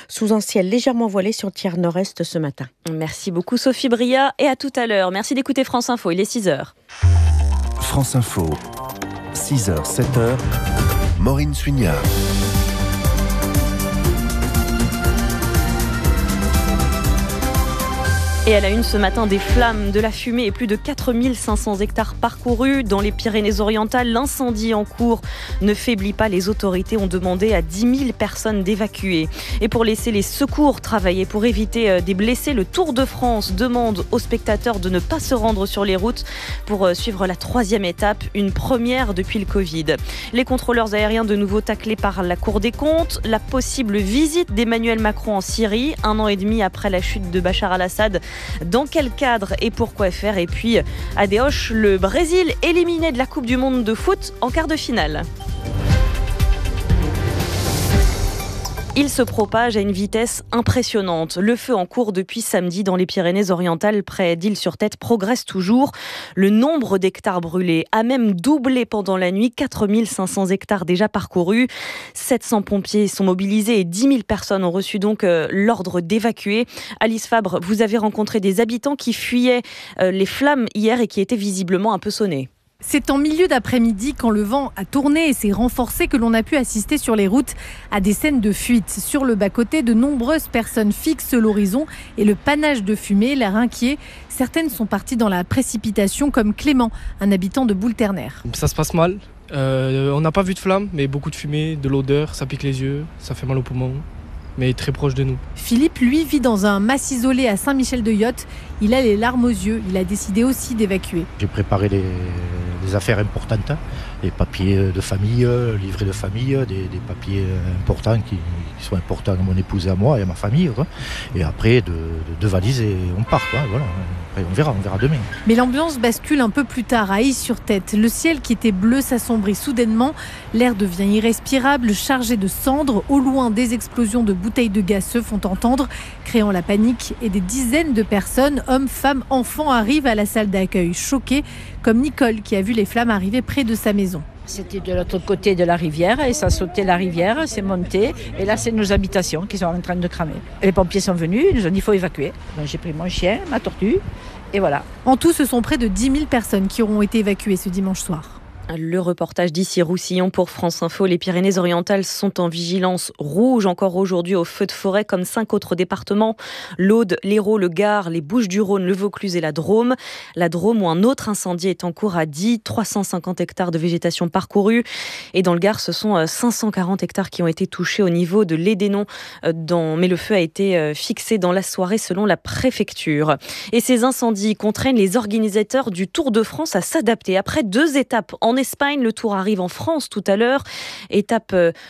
sous un ciel légèrement voilé sur le tiers nord-est ce matin. Merci beaucoup Sophie Bria et à tout à l'heure. Merci d'écouter France Info, il est 6h. France Info, 6h, 7h, Maureen Suignard. Et à la une ce matin, des flammes, de la fumée et plus de 4500 hectares parcourus. Dans les Pyrénées-Orientales, l'incendie en cours ne faiblit pas. Les autorités ont demandé à 10 000 personnes d'évacuer. Et pour laisser les secours travailler, pour éviter des blessés, le Tour de France demande aux spectateurs de ne pas se rendre sur les routes pour suivre la 3e étape, une première depuis le Covid. Les contrôleurs aériens de nouveau taclés par la Cour des comptes. La possible visite d'Emmanuel Macron en Syrie, 1 an et demi après la chute de Bachar al-Assad. Dans quel cadre et pourquoi faire? Et puis, à Déoche, le Brésil éliminé de la Coupe du Monde de foot en quart de finale. Il se propage à une vitesse impressionnante. Le feu en cours depuis samedi dans les Pyrénées-Orientales près d'Isle-sur-Tête progresse toujours. Le nombre d'hectares brûlés a même doublé pendant la nuit. 4500 hectares déjà parcourus. 700 pompiers sont mobilisés et 10 000 personnes ont reçu donc l'ordre d'évacuer. Alice Fabre, vous avez rencontré des habitants qui fuyaient les flammes hier et qui étaient visiblement un peu sonnés. C'est en milieu d'après-midi, quand le vent a tourné et s'est renforcé, que l'on a pu assister sur les routes à des scènes de fuite. Sur le bas-côté, de nombreuses personnes fixent l'horizon et le panache de fumée, l'air inquiet. Certaines sont parties dans la précipitation, comme Clément, un habitant de Boule-Ternaire. Ça se passe mal. On n'a pas vu de flamme, mais beaucoup de fumée, de l'odeur, ça pique les yeux, ça fait mal aux poumons, mais très proche de nous. Philippe, lui, vit dans un mas isolé à Saint-Michel-de-Yotte. Il a les larmes aux yeux. Il a décidé aussi d'évacuer. J'ai préparé des affaires importantes, des papiers de famille, livrets de famille, des papiers importants qui sont importants à mon épouse et à moi et à ma famille. Quoi. Et après, deux valises et on part. Quoi, voilà. Après, on verra demain. Mais l'ambiance bascule un peu plus tard à Is-sur-Tête. Le ciel qui était bleu s'assombrit soudainement. L'air devient irrespirable, chargé de cendres. Au loin, des explosions de bouteilles de gaz se font entendre, créant la panique. Et des dizaines de personnes, hommes, femmes, enfants, arrivent à la salle d'accueil, choqués, comme Nicole qui a vu les flammes arriver près de sa maison. C'était de l'autre côté de la rivière et ça sautait la rivière, c'est monté et là c'est nos habitations qui sont en train de cramer. Les pompiers sont venus, ils nous ont dit qu'il faut évacuer. Donc j'ai pris mon chien, ma tortue et voilà. En tout, ce sont près de 10 000 personnes qui auront été évacuées ce dimanche soir. Le reportage d'ici Roussillon pour France Info. Les Pyrénées-Orientales sont en vigilance rouge encore aujourd'hui au feu de forêt comme 5 autres départements. L'Aude, l'Hérault, le Gard, les Bouches-du-Rhône, le Vaucluse et la Drôme. La Drôme où un autre incendie est en cours à Die, 350 hectares de végétation parcourue. Et dans le Gard, ce sont 540 hectares qui ont été touchés au niveau de l'Édénon. Mais le feu a été fixé dans la soirée selon la préfecture. Et ces incendies contraignent les organisateurs du Tour de France à s'adapter. Après 2 étapes en Espagne, le Tour arrive en France tout à l'heure. Étape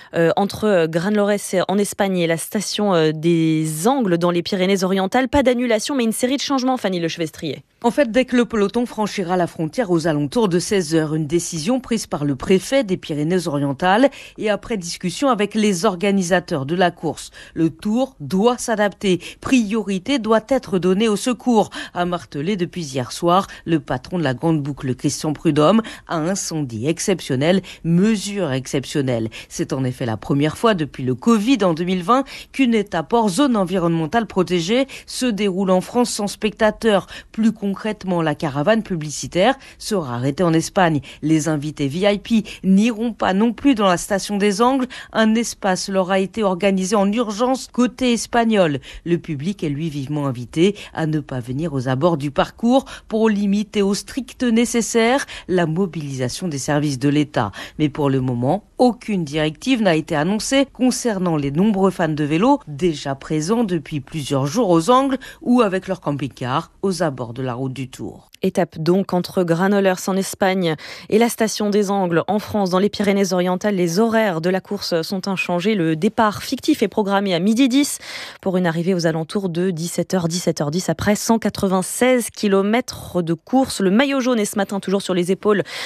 entre Granollers en Espagne et la station des Angles dans les Pyrénées-Orientales. Pas d'annulation, mais une série de changements, Fanny Lechevestrier. En fait, dès que le peloton franchira la frontière aux alentours de 16h, une décision prise par le préfet des Pyrénées-Orientales et après discussion avec les organisateurs de la course. Le Tour doit s'adapter. Priorité doit être donnée au secours, a martelé depuis hier soir le patron de la Grande Boucle, Christian Prudhomme, à incendie exceptionnel, mesure exceptionnelle. C'est en effet la première fois depuis le Covid en 2020 qu'une étape hors zone environnementale protégée se déroule en France sans spectateurs. Plus concrètement, la caravane publicitaire sera arrêtée en Espagne. Les invités VIP n'iront pas non plus dans la station des Angles. Un espace leur a été organisé en urgence côté espagnol. Le public est lui vivement invité à ne pas venir aux abords du parcours pour limiter au strict nécessaire la mobilisation des services de l'État. Mais pour le moment, aucune directive n'a été annoncée concernant les nombreux fans de vélo déjà présents depuis plusieurs jours aux Angles ou avec leur camping-car aux abords de la route du Tour. Étape donc entre Granollers en Espagne et la station des Angles en France. Dans les Pyrénées-Orientales, les horaires de la course sont inchangés. Le départ fictif est programmé à 12h10 pour une arrivée aux alentours de 17h10 après 196 km de course. Le maillot jaune est ce matin toujours sur les épaules du Danois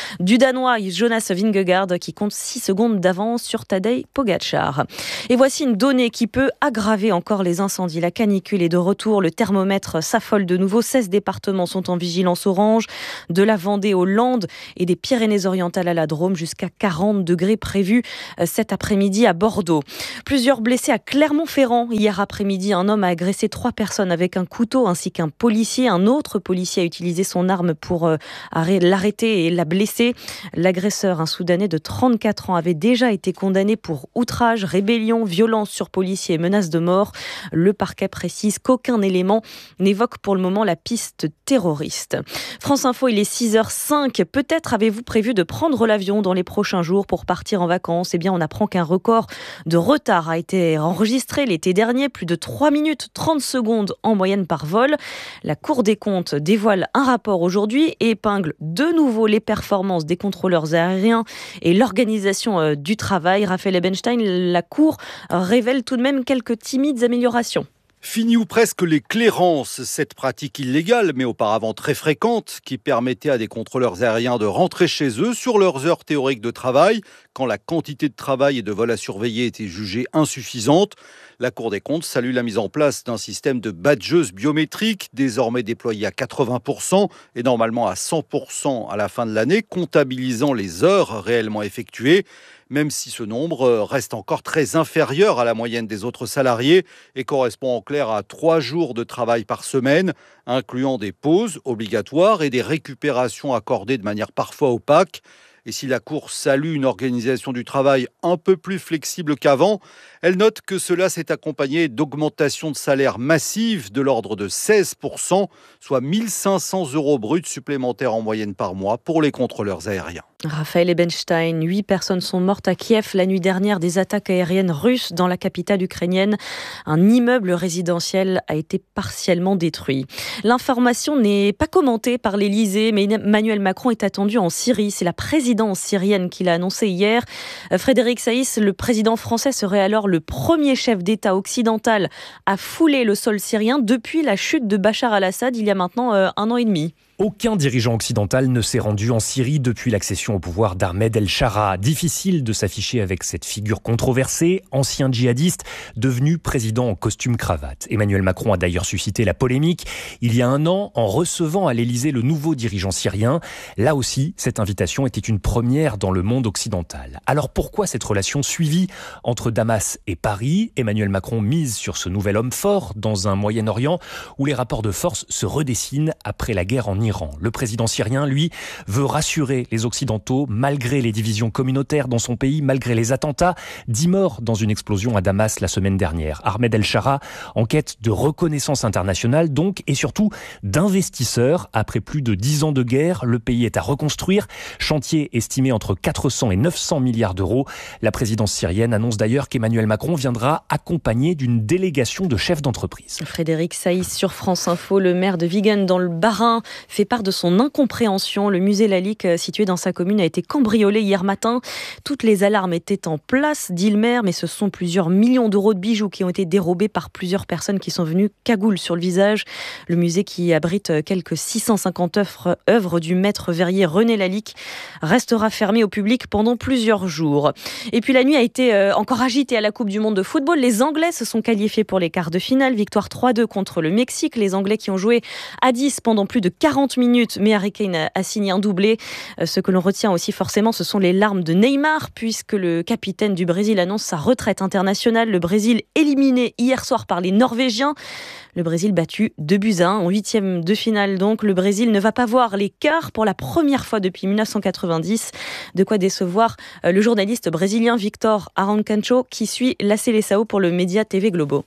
Danois Jonas Vingegaard qui compte 6 secondes d'avance sur Tadej Pogačar. Et voici une donnée qui peut aggraver encore les incendies. La canicule est de retour, le thermomètre s'affole de nouveau. 16 départements sont en vigilance orange, de la Vendée aux Landes et des Pyrénées-Orientales à la Drôme, jusqu'à 40 degrés prévus cet après-midi à Bordeaux. Plusieurs blessés à Clermont-Ferrand. Hier après-midi, un homme a agressé 3 personnes avec un couteau ainsi qu'un policier. Un autre policier a utilisé son arme pour l'arrêter et la blesser. L'agresseur, un Soudanais de 34 ans, avait déjà été condamné pour outrage, rébellion, violence sur policier et menace de mort. Le parquet précise qu'aucun élément n'évoque pour le moment la piste terroriste. France Info, il est 6h05. Peut-être avez-vous prévu de prendre l'avion dans les prochains jours pour partir en vacances. Eh bien, on apprend qu'un record de retard a été enregistré l'été dernier. Plus de 3 minutes 30 secondes en moyenne par vol. La Cour des comptes dévoile un rapport aujourd'hui et épingle de nouveau les performances des contrôleurs aériens et l'organisation du travail. Raphaël Ebenstein, la Cour révèle tout de même quelques timides améliorations. Fini ou presque les clérances, cette pratique illégale, mais auparavant très fréquente, qui permettait à des contrôleurs aériens de rentrer chez eux sur leurs heures théoriques de travail, quand la quantité de travail et de vols à surveiller était jugée insuffisante. La Cour des comptes salue la mise en place d'un système de badgeuse biométrique, désormais déployé à 80% et normalement à 100% à la fin de l'année, comptabilisant les heures réellement effectuées, même si ce nombre reste encore très inférieur à la moyenne des autres salariés et correspond en clair à 3 jours de travail par semaine, incluant des pauses obligatoires et des récupérations accordées de manière parfois opaque. Et si la Cour salue une organisation du travail un peu plus flexible qu'avant, elle note que cela s'est accompagné d'augmentations de salaire massives de l'ordre de 16%, soit 1 500 € bruts supplémentaires en moyenne par mois pour les contrôleurs aériens. Raphaël Ebenstein, 8 personnes sont mortes à Kiev la nuit dernière des attaques aériennes russes dans la capitale ukrainienne. Un immeuble résidentiel a été partiellement détruit. L'information n'est pas commentée par l'Elysée, mais Emmanuel Macron est attendu en Syrie. C'est la présidence syrienne qui l'a annoncé hier. Frédéric Saïs, le président français, serait alors le premier chef d'État occidental à fouler le sol syrien depuis la chute de Bachar al-Assad il y a maintenant 1 an et demi. Aucun dirigeant occidental ne s'est rendu en Syrie depuis l'accession au pouvoir d'Ahmed El-Shara. Difficile de s'afficher avec cette figure controversée, ancien djihadiste, devenu président en costume cravate. Emmanuel Macron a d'ailleurs suscité la polémique il y a 1 an en recevant à l'Elysée le nouveau dirigeant syrien. Là aussi, cette invitation était une première dans le monde occidental. Alors pourquoi cette relation suivie entre Damas et Paris ? Emmanuel Macron mise sur ce nouvel homme fort dans un Moyen-Orient où les rapports de force se redessinent après la guerre en Iran. Le président syrien, lui, veut rassurer les Occidentaux malgré les divisions communautaires dans son pays, malgré les attentats. 10 morts dans une explosion à Damas la semaine dernière. Ahmed El-Shara en quête de reconnaissance internationale donc et surtout d'investisseurs. Après plus de 10 ans de guerre, le pays est à reconstruire. Chantier estimé entre 400 et 900 milliards d'euros. La présidence syrienne annonce d'ailleurs qu'Emmanuel Macron viendra accompagné d'une délégation de chefs d'entreprise. Frédéric Saïs sur France Info, le maire de Vigan dans le Bas-Rhin fait part de son incompréhension. Le musée Lalique, situé dans sa commune, a été cambriolé hier matin. Toutes les alarmes étaient en place, dit le maire, mais ce sont plusieurs millions d'euros de bijoux qui ont été dérobés par plusieurs personnes qui sont venues cagoule sur le visage. Le musée, qui abrite quelques 650 œuvres du maître verrier René Lalique, restera fermé au public pendant plusieurs jours. Et puis la nuit a été encore agitée à la Coupe du Monde de football. Les Anglais se sont qualifiés pour les quarts de finale. Victoire 3-2 contre le Mexique. Les Anglais qui ont joué à 10 pendant plus de 40 minutes, mais Harry Kane a signé un doublé. Ce que l'on retient aussi forcément, ce sont les larmes de Neymar, puisque le capitaine du Brésil annonce sa retraite internationale. Le Brésil éliminé hier soir par les Norvégiens. Le Brésil battu 2-1 en 8e de finale. Donc le Brésil ne va pas voir les quarts pour la première fois depuis 1990. De quoi décevoir le journaliste brésilien Victor Arancancho qui suit la Seleção pour le média TV Globo.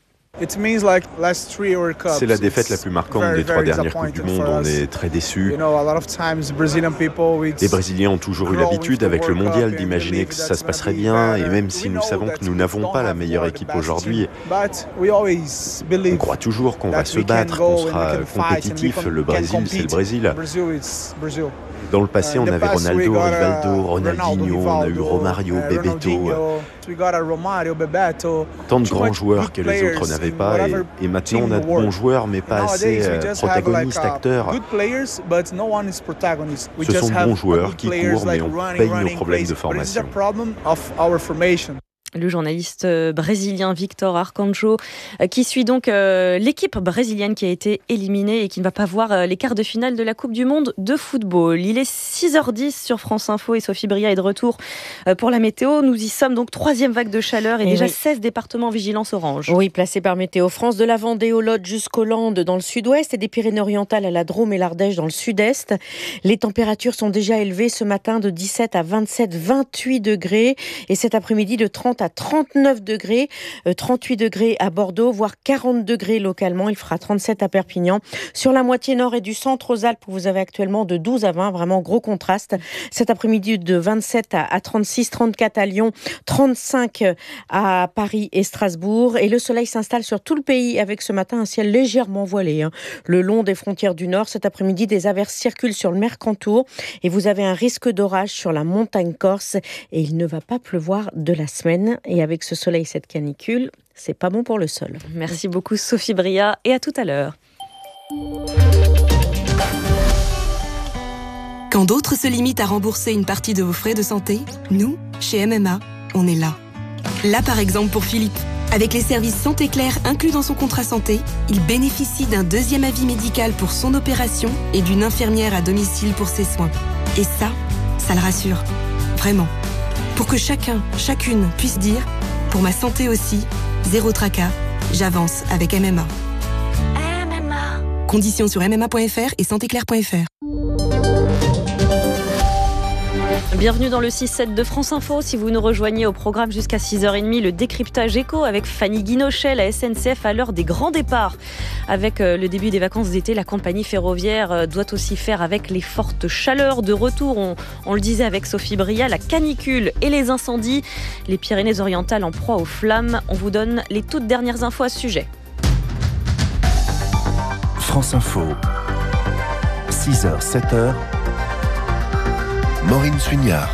C'est la défaite la plus marquante des 3 dernières Coupes du Monde. On est très déçus. Les Brésiliens ont toujours eu l'habitude avec le mondial d'imaginer que ça se passerait bien, et même si nous savons que nous n'avons pas la meilleure équipe aujourd'hui, on croit toujours qu'on va se battre, qu'on sera compétitif. Le Brésil, c'est le Brésil. Dans le passé, on avait Ronaldo, Rivaldo, Ronaldinho, on a eu Romario, Bebeto. Tant de grands joueurs que les autres n'avaient pas. Et maintenant, on a de bons joueurs, mais pas assez protagonistes, acteurs. Ce sont de bons joueurs qui courent, mais on paye nos problèmes de formation. Le journaliste brésilien Victor Arcanjo, qui suit donc l'équipe brésilienne qui a été éliminée et qui ne va pas voir les quarts de finale de la Coupe du Monde de football. Il est 6h10 sur France Info et Sophie Bria est de retour pour la météo. Nous y sommes donc, 3e vague de chaleur et déjà 16 départements en vigilance orange. Oui, placés par Météo France, de la Vendée au Lot jusqu'aux Landes dans le sud-ouest et des Pyrénées-Orientales à la Drôme et l'Ardèche dans le sud-est. Les températures sont déjà élevées ce matin de 17 à 27, 28 degrés et cet après-midi de 30 à 39 degrés, 38 degrés à Bordeaux, voire 40 degrés localement. Il fera 37 à Perpignan. Sur la moitié nord et du centre aux Alpes, vous avez actuellement de 12 à 20, vraiment gros contraste. Cet après-midi de 27 à 36, 34 à Lyon, 35 à Paris et Strasbourg. Et le soleil s'installe sur tout le pays avec ce matin un ciel légèrement voilé. Le long des frontières du nord, cet après-midi, des averses circulent sur le Mercantour et vous avez un risque d'orage sur la montagne corse et il ne va pas pleuvoir de la semaine. Et avec ce soleil, cette canicule, c'est pas bon pour le sol. Merci beaucoup Sophie Bria et à tout à l'heure. Quand d'autres se limitent à rembourser une partie de vos frais de santé, nous, chez MMA, on est là. Là par exemple pour Philippe. Avec les services Santé Claire inclus dans son contrat santé, il bénéficie d'un 2e avis médical pour son opération et d'une infirmière à domicile pour ses soins. Et ça le rassure. Vraiment. Pour que chacun, chacune puisse dire « Pour ma santé aussi, zéro tracas, j'avance avec MMA ». Conditions sur mma.fr et santéclair.fr. Bienvenue dans le 6-7 de France Info. Si vous nous rejoignez au programme jusqu'à 6h30, le décryptage éco avec Fanny Guinochet, la SNCF à l'heure des grands départs. Avec le début des vacances d'été, la compagnie ferroviaire doit aussi faire avec les fortes chaleurs. De retour, on le disait avec Sophie Bria, la canicule et les incendies. Les Pyrénées-Orientales en proie aux flammes. On vous donne les toutes dernières infos à ce sujet. France Info, 6h, 7h, Maureen Suignard.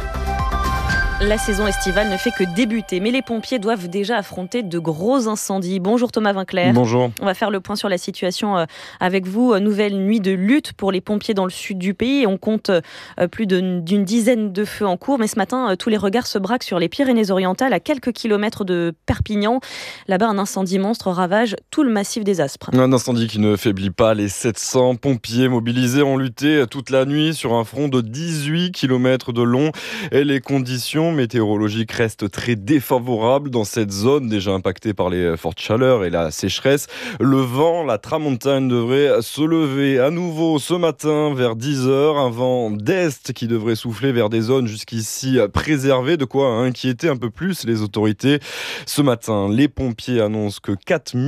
La saison estivale ne fait que débuter, mais les pompiers doivent déjà affronter de gros incendies. Bonjour Thomas Vinclair. Bonjour. On va faire le point sur la situation avec vous. Nouvelle nuit de lutte pour les pompiers dans le sud du pays. On compte plus d'une dizaine de feux en cours. Mais ce matin, tous les regards se braquent sur les Pyrénées-Orientales, à quelques kilomètres de Perpignan. Là-bas, un incendie monstre ravage tout le massif des Aspres. Un incendie qui ne faiblit pas. Les 700 pompiers mobilisés ont lutté toute la nuit sur un front de 18 km de long. Et les conditions météorologiques restent très défavorables dans cette zone déjà impactée par les fortes chaleurs et la sécheresse. Le vent, la tramontane devrait se lever à nouveau ce matin vers 10h. Un vent d'est qui devrait souffler vers des zones jusqu'ici préservées, de quoi inquiéter un peu plus les autorités. Ce matin, les pompiers annoncent que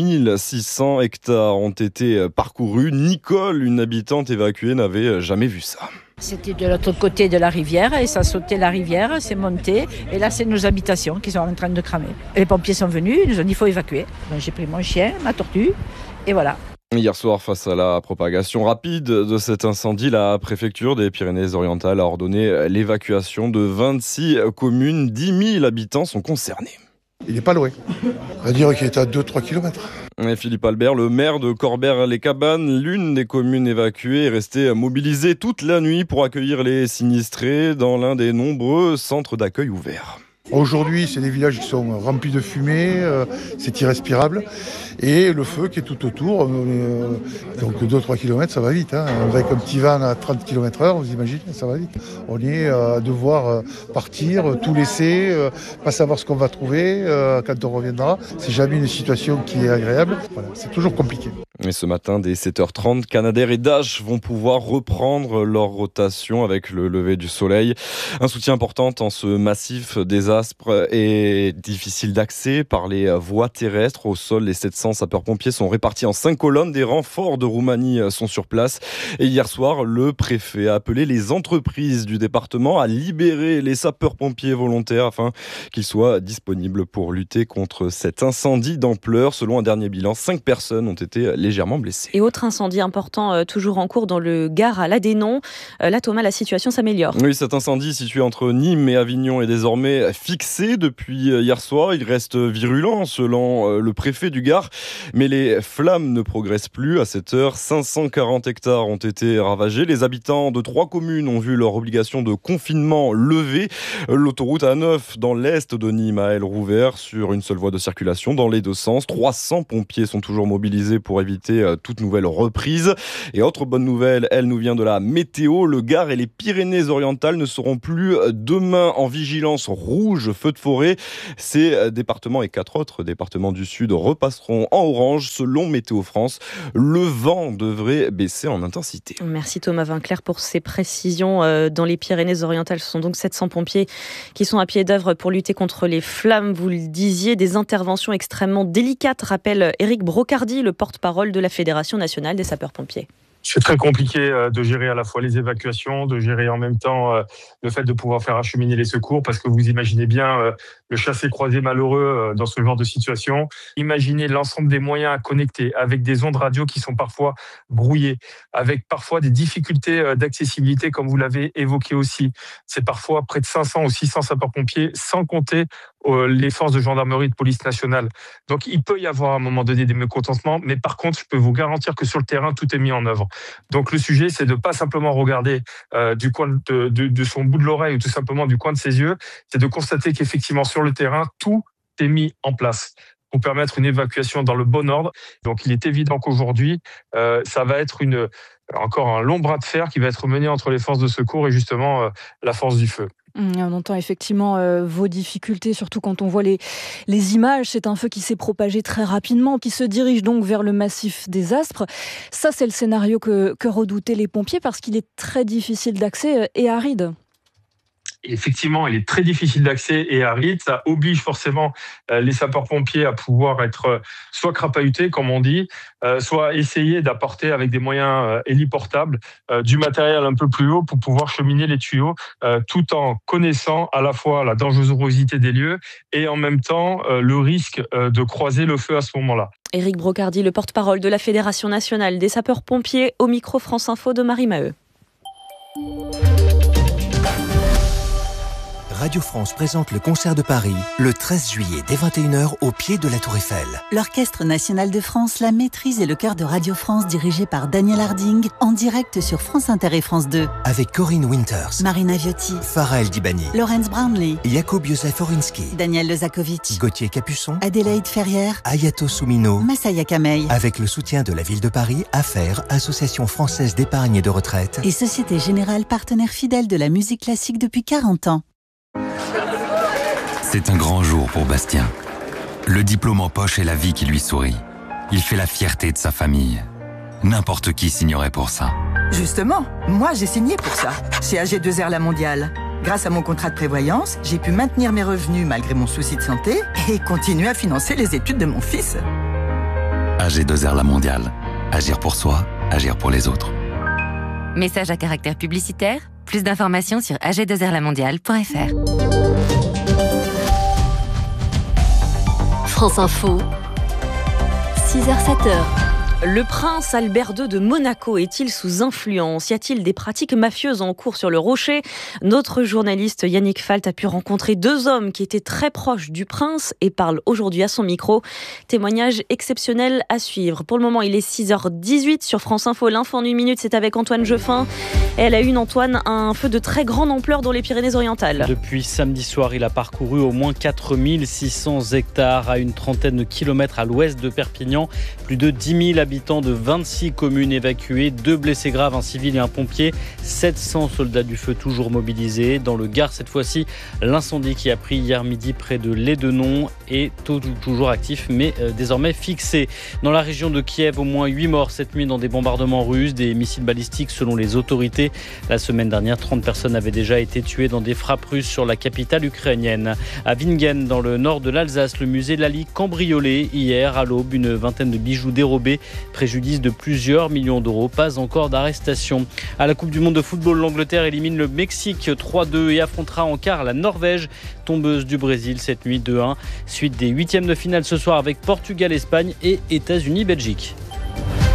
4600 hectares ont été parcourus. Nicole, une habitante évacuée, n'avait jamais vu ça. C'était de l'autre côté de la rivière et ça sautait la rivière, c'est monté et là c'est nos habitations qui sont en train de cramer. Les pompiers sont venus, ils nous ont dit qu'il faut évacuer. Donc j'ai pris mon chien, ma tortue et voilà. Hier soir, face à la propagation rapide de cet incendie, la préfecture des Pyrénées-Orientales a ordonné l'évacuation de 26 communes. 10 000 habitants sont concernés. Il n'est pas loin. On va dire qu'il est à 2-3 km. Et Philippe Albert, le maire de Corbère-les-Cabanes, l'une des communes évacuées, est resté mobilisé toute la nuit pour accueillir les sinistrés dans l'un des nombreux centres d'accueil ouverts. Aujourd'hui, c'est des villages qui sont remplis de fumée, c'est irrespirable. Et le feu qui est tout autour, donc 2-3 km, ça va vite. Avec un petit van à 30 km/h, vous imaginez, ça va vite. On est à devoir partir, tout laisser, pas savoir ce qu'on va trouver quand on reviendra. C'est jamais une situation qui est agréable. Voilà, c'est toujours compliqué. Et ce matin, dès 7h30, Canadair et Dash vont pouvoir reprendre leur rotation avec le lever du soleil. Un soutien important en ce massif des Aspres est difficile d'accès par les voies terrestres. Au sol, les 700 sapeurs-pompiers sont répartis en 5 colonnes. Des renforts de Roumanie sont sur place. Et hier soir, le préfet a appelé les entreprises du département à libérer les sapeurs-pompiers volontaires afin qu'ils soient disponibles pour lutter contre cet incendie d'ampleur. Selon un dernier bilan, 5 personnes ont été légèrement légèrement blessé. Et autre incendie important toujours en cours dans le Gard à Ladénon. Là, Thomas, la situation s'améliore. Oui, cet incendie situé entre Nîmes et Avignon est désormais fixé depuis hier soir. Il reste virulent selon le préfet du Gard, mais les flammes ne progressent plus. À cette heure, 540 hectares ont été ravagés. Les habitants de 3 communes ont vu leur obligation de confinement levée. L'autoroute A9 dans l'est de Nîmes a, elle, rouvert sur une seule voie de circulation dans les deux sens. 300 pompiers sont toujours mobilisés pour éviter toute nouvelle reprise. Et autre bonne nouvelle, elle nous vient de la météo. Le Gard et les Pyrénées-Orientales ne seront plus demain en vigilance rouge, feu de forêt. Ces départements et 4 autres départements du Sud repasseront en orange selon Météo France. Le vent devrait baisser en intensité. Merci Thomas Vinclair pour ces précisions. Dans les Pyrénées-Orientales, ce sont donc 700 pompiers qui sont à pied d'œuvre pour lutter contre les flammes. Vous le disiez, des interventions extrêmement délicates, rappelle Éric Brocardi, le porte-parole de la Fédération nationale des sapeurs-pompiers. C'est très compliqué de gérer à la fois les évacuations, de gérer en même temps le fait de pouvoir faire acheminer les secours, parce que vous imaginez bien le chassé-croisé malheureux dans ce genre de situation. Imaginez l'ensemble des moyens à connecter avec des ondes radio qui sont parfois brouillées, avec parfois des difficultés d'accessibilité, comme vous l'avez évoqué aussi. C'est parfois près de 500 ou 600 sapeurs-pompiers, sans compter les forces de gendarmerie et de police nationale. Donc il peut y avoir à un moment donné des mécontentements, mais par contre, je peux vous garantir que sur le terrain, tout est mis en œuvre. Donc le sujet, c'est de pas simplement regarder du coin de son bout de l'oreille ou tout simplement du coin de ses yeux, c'est de constater qu'effectivement sur le terrain, tout est mis en place pour permettre une évacuation dans le bon ordre. Donc il est évident qu'aujourd'hui, ça va être encore un long bras de fer qui va être mené entre les forces de secours et justement la force du feu. On entend effectivement vos difficultés, surtout quand on voit les images. C'est un feu qui s'est propagé très rapidement, qui se dirige donc vers le massif des Aspres. Ça, c'est le scénario que redoutaient les pompiers parce qu'il est très difficile d'accès et aride. Effectivement, il est très difficile d'accès et aride. Ça oblige forcément les sapeurs-pompiers à pouvoir être soit crapahutés, comme on dit, soit essayer d'apporter avec des moyens héliportables du matériel un peu plus haut pour pouvoir cheminer les tuyaux, tout en connaissant à la fois la dangerosité des lieux et en même temps le risque de croiser le feu à ce moment-là. Éric Brocardi, le porte-parole de la Fédération nationale des sapeurs-pompiers, au micro France Info de Marie Maheu. Radio France présente le concert de Paris le 13 juillet dès 21h au pied de la Tour Eiffel. L'Orchestre national de France, la maîtrise et le chœur de Radio France dirigé par Daniel Harding en direct sur France Inter et France 2. Avec Corinne Winters, Marina Viotti, Farah El Dibani, Laurence Brownlee, Jakub Józef Orinski, Daniel Lezakovic, Gauthier Capuçon, Adélaïde Ferrière, Ayato Soumino, Massaya Kamei. Avec le soutien de la ville de Paris, AFFAIRE, Association française d'épargne et de retraite, et Société Générale, partenaire fidèle de la musique classique depuis 40 ans. C'est un grand jour pour Bastien. Le diplôme en poche et la vie qui lui sourit. Il fait la fierté de sa famille. N'importe qui signerait pour ça. Justement, moi j'ai signé pour ça, chez AG2R La Mondiale. Grâce à mon contrat de prévoyance, j'ai pu maintenir mes revenus malgré mon souci de santé et continuer à financer les études de mon fils. AG2R La Mondiale. Agir pour soi, agir pour les autres. Message à caractère publicitaire. Plus d'informations sur ag2rlamondiale.fr. France Info, 6h-7h. Le prince Albert II de Monaco est-il sous influence ? Y a-t-il des pratiques mafieuses en cours sur le Rocher ? Notre journaliste Yannick Falt a pu rencontrer 2 hommes qui étaient très proches du prince et parlent aujourd'hui à son micro. Témoignage exceptionnel à suivre. Pour le moment, il est 6h18 sur France Info. L'info en 1 minute, c'est avec Antoine Jeffin. Et elle a eu, Antoine, un feu de très grande ampleur dans les Pyrénées-Orientales. Depuis samedi soir, il a parcouru au moins 4600 hectares à une trentaine de kilomètres à l'ouest de Perpignan. Plus de 10 000 habitants de 26 communes évacuées, 2 blessés graves, un civil et un pompier, 700 soldats du feu toujours mobilisés. Dans le Gard, cette fois-ci, l'incendie qui a pris hier midi près de Lédenon est toujours actif, mais désormais fixé. Dans la région de Kiev, au moins 8 morts cette nuit dans des bombardements russes, des missiles balistiques selon les autorités. La semaine dernière, 30 personnes avaient déjà été tuées dans des frappes russes sur la capitale ukrainienne. À Wingen, dans le nord de l'Alsace, le musée Lally cambriolé hier à l'aube, une vingtaine de bijoux dérobés, préjudice de plusieurs millions d'euros, pas encore d'arrestation. À la Coupe du Monde de football, l'Angleterre élimine le Mexique 3-2 et affrontera en quart la Norvège, tombeuse du Brésil cette nuit 2-1. Suite des 8e de finale ce soir avec Portugal-Espagne et États-Unis-Belgique.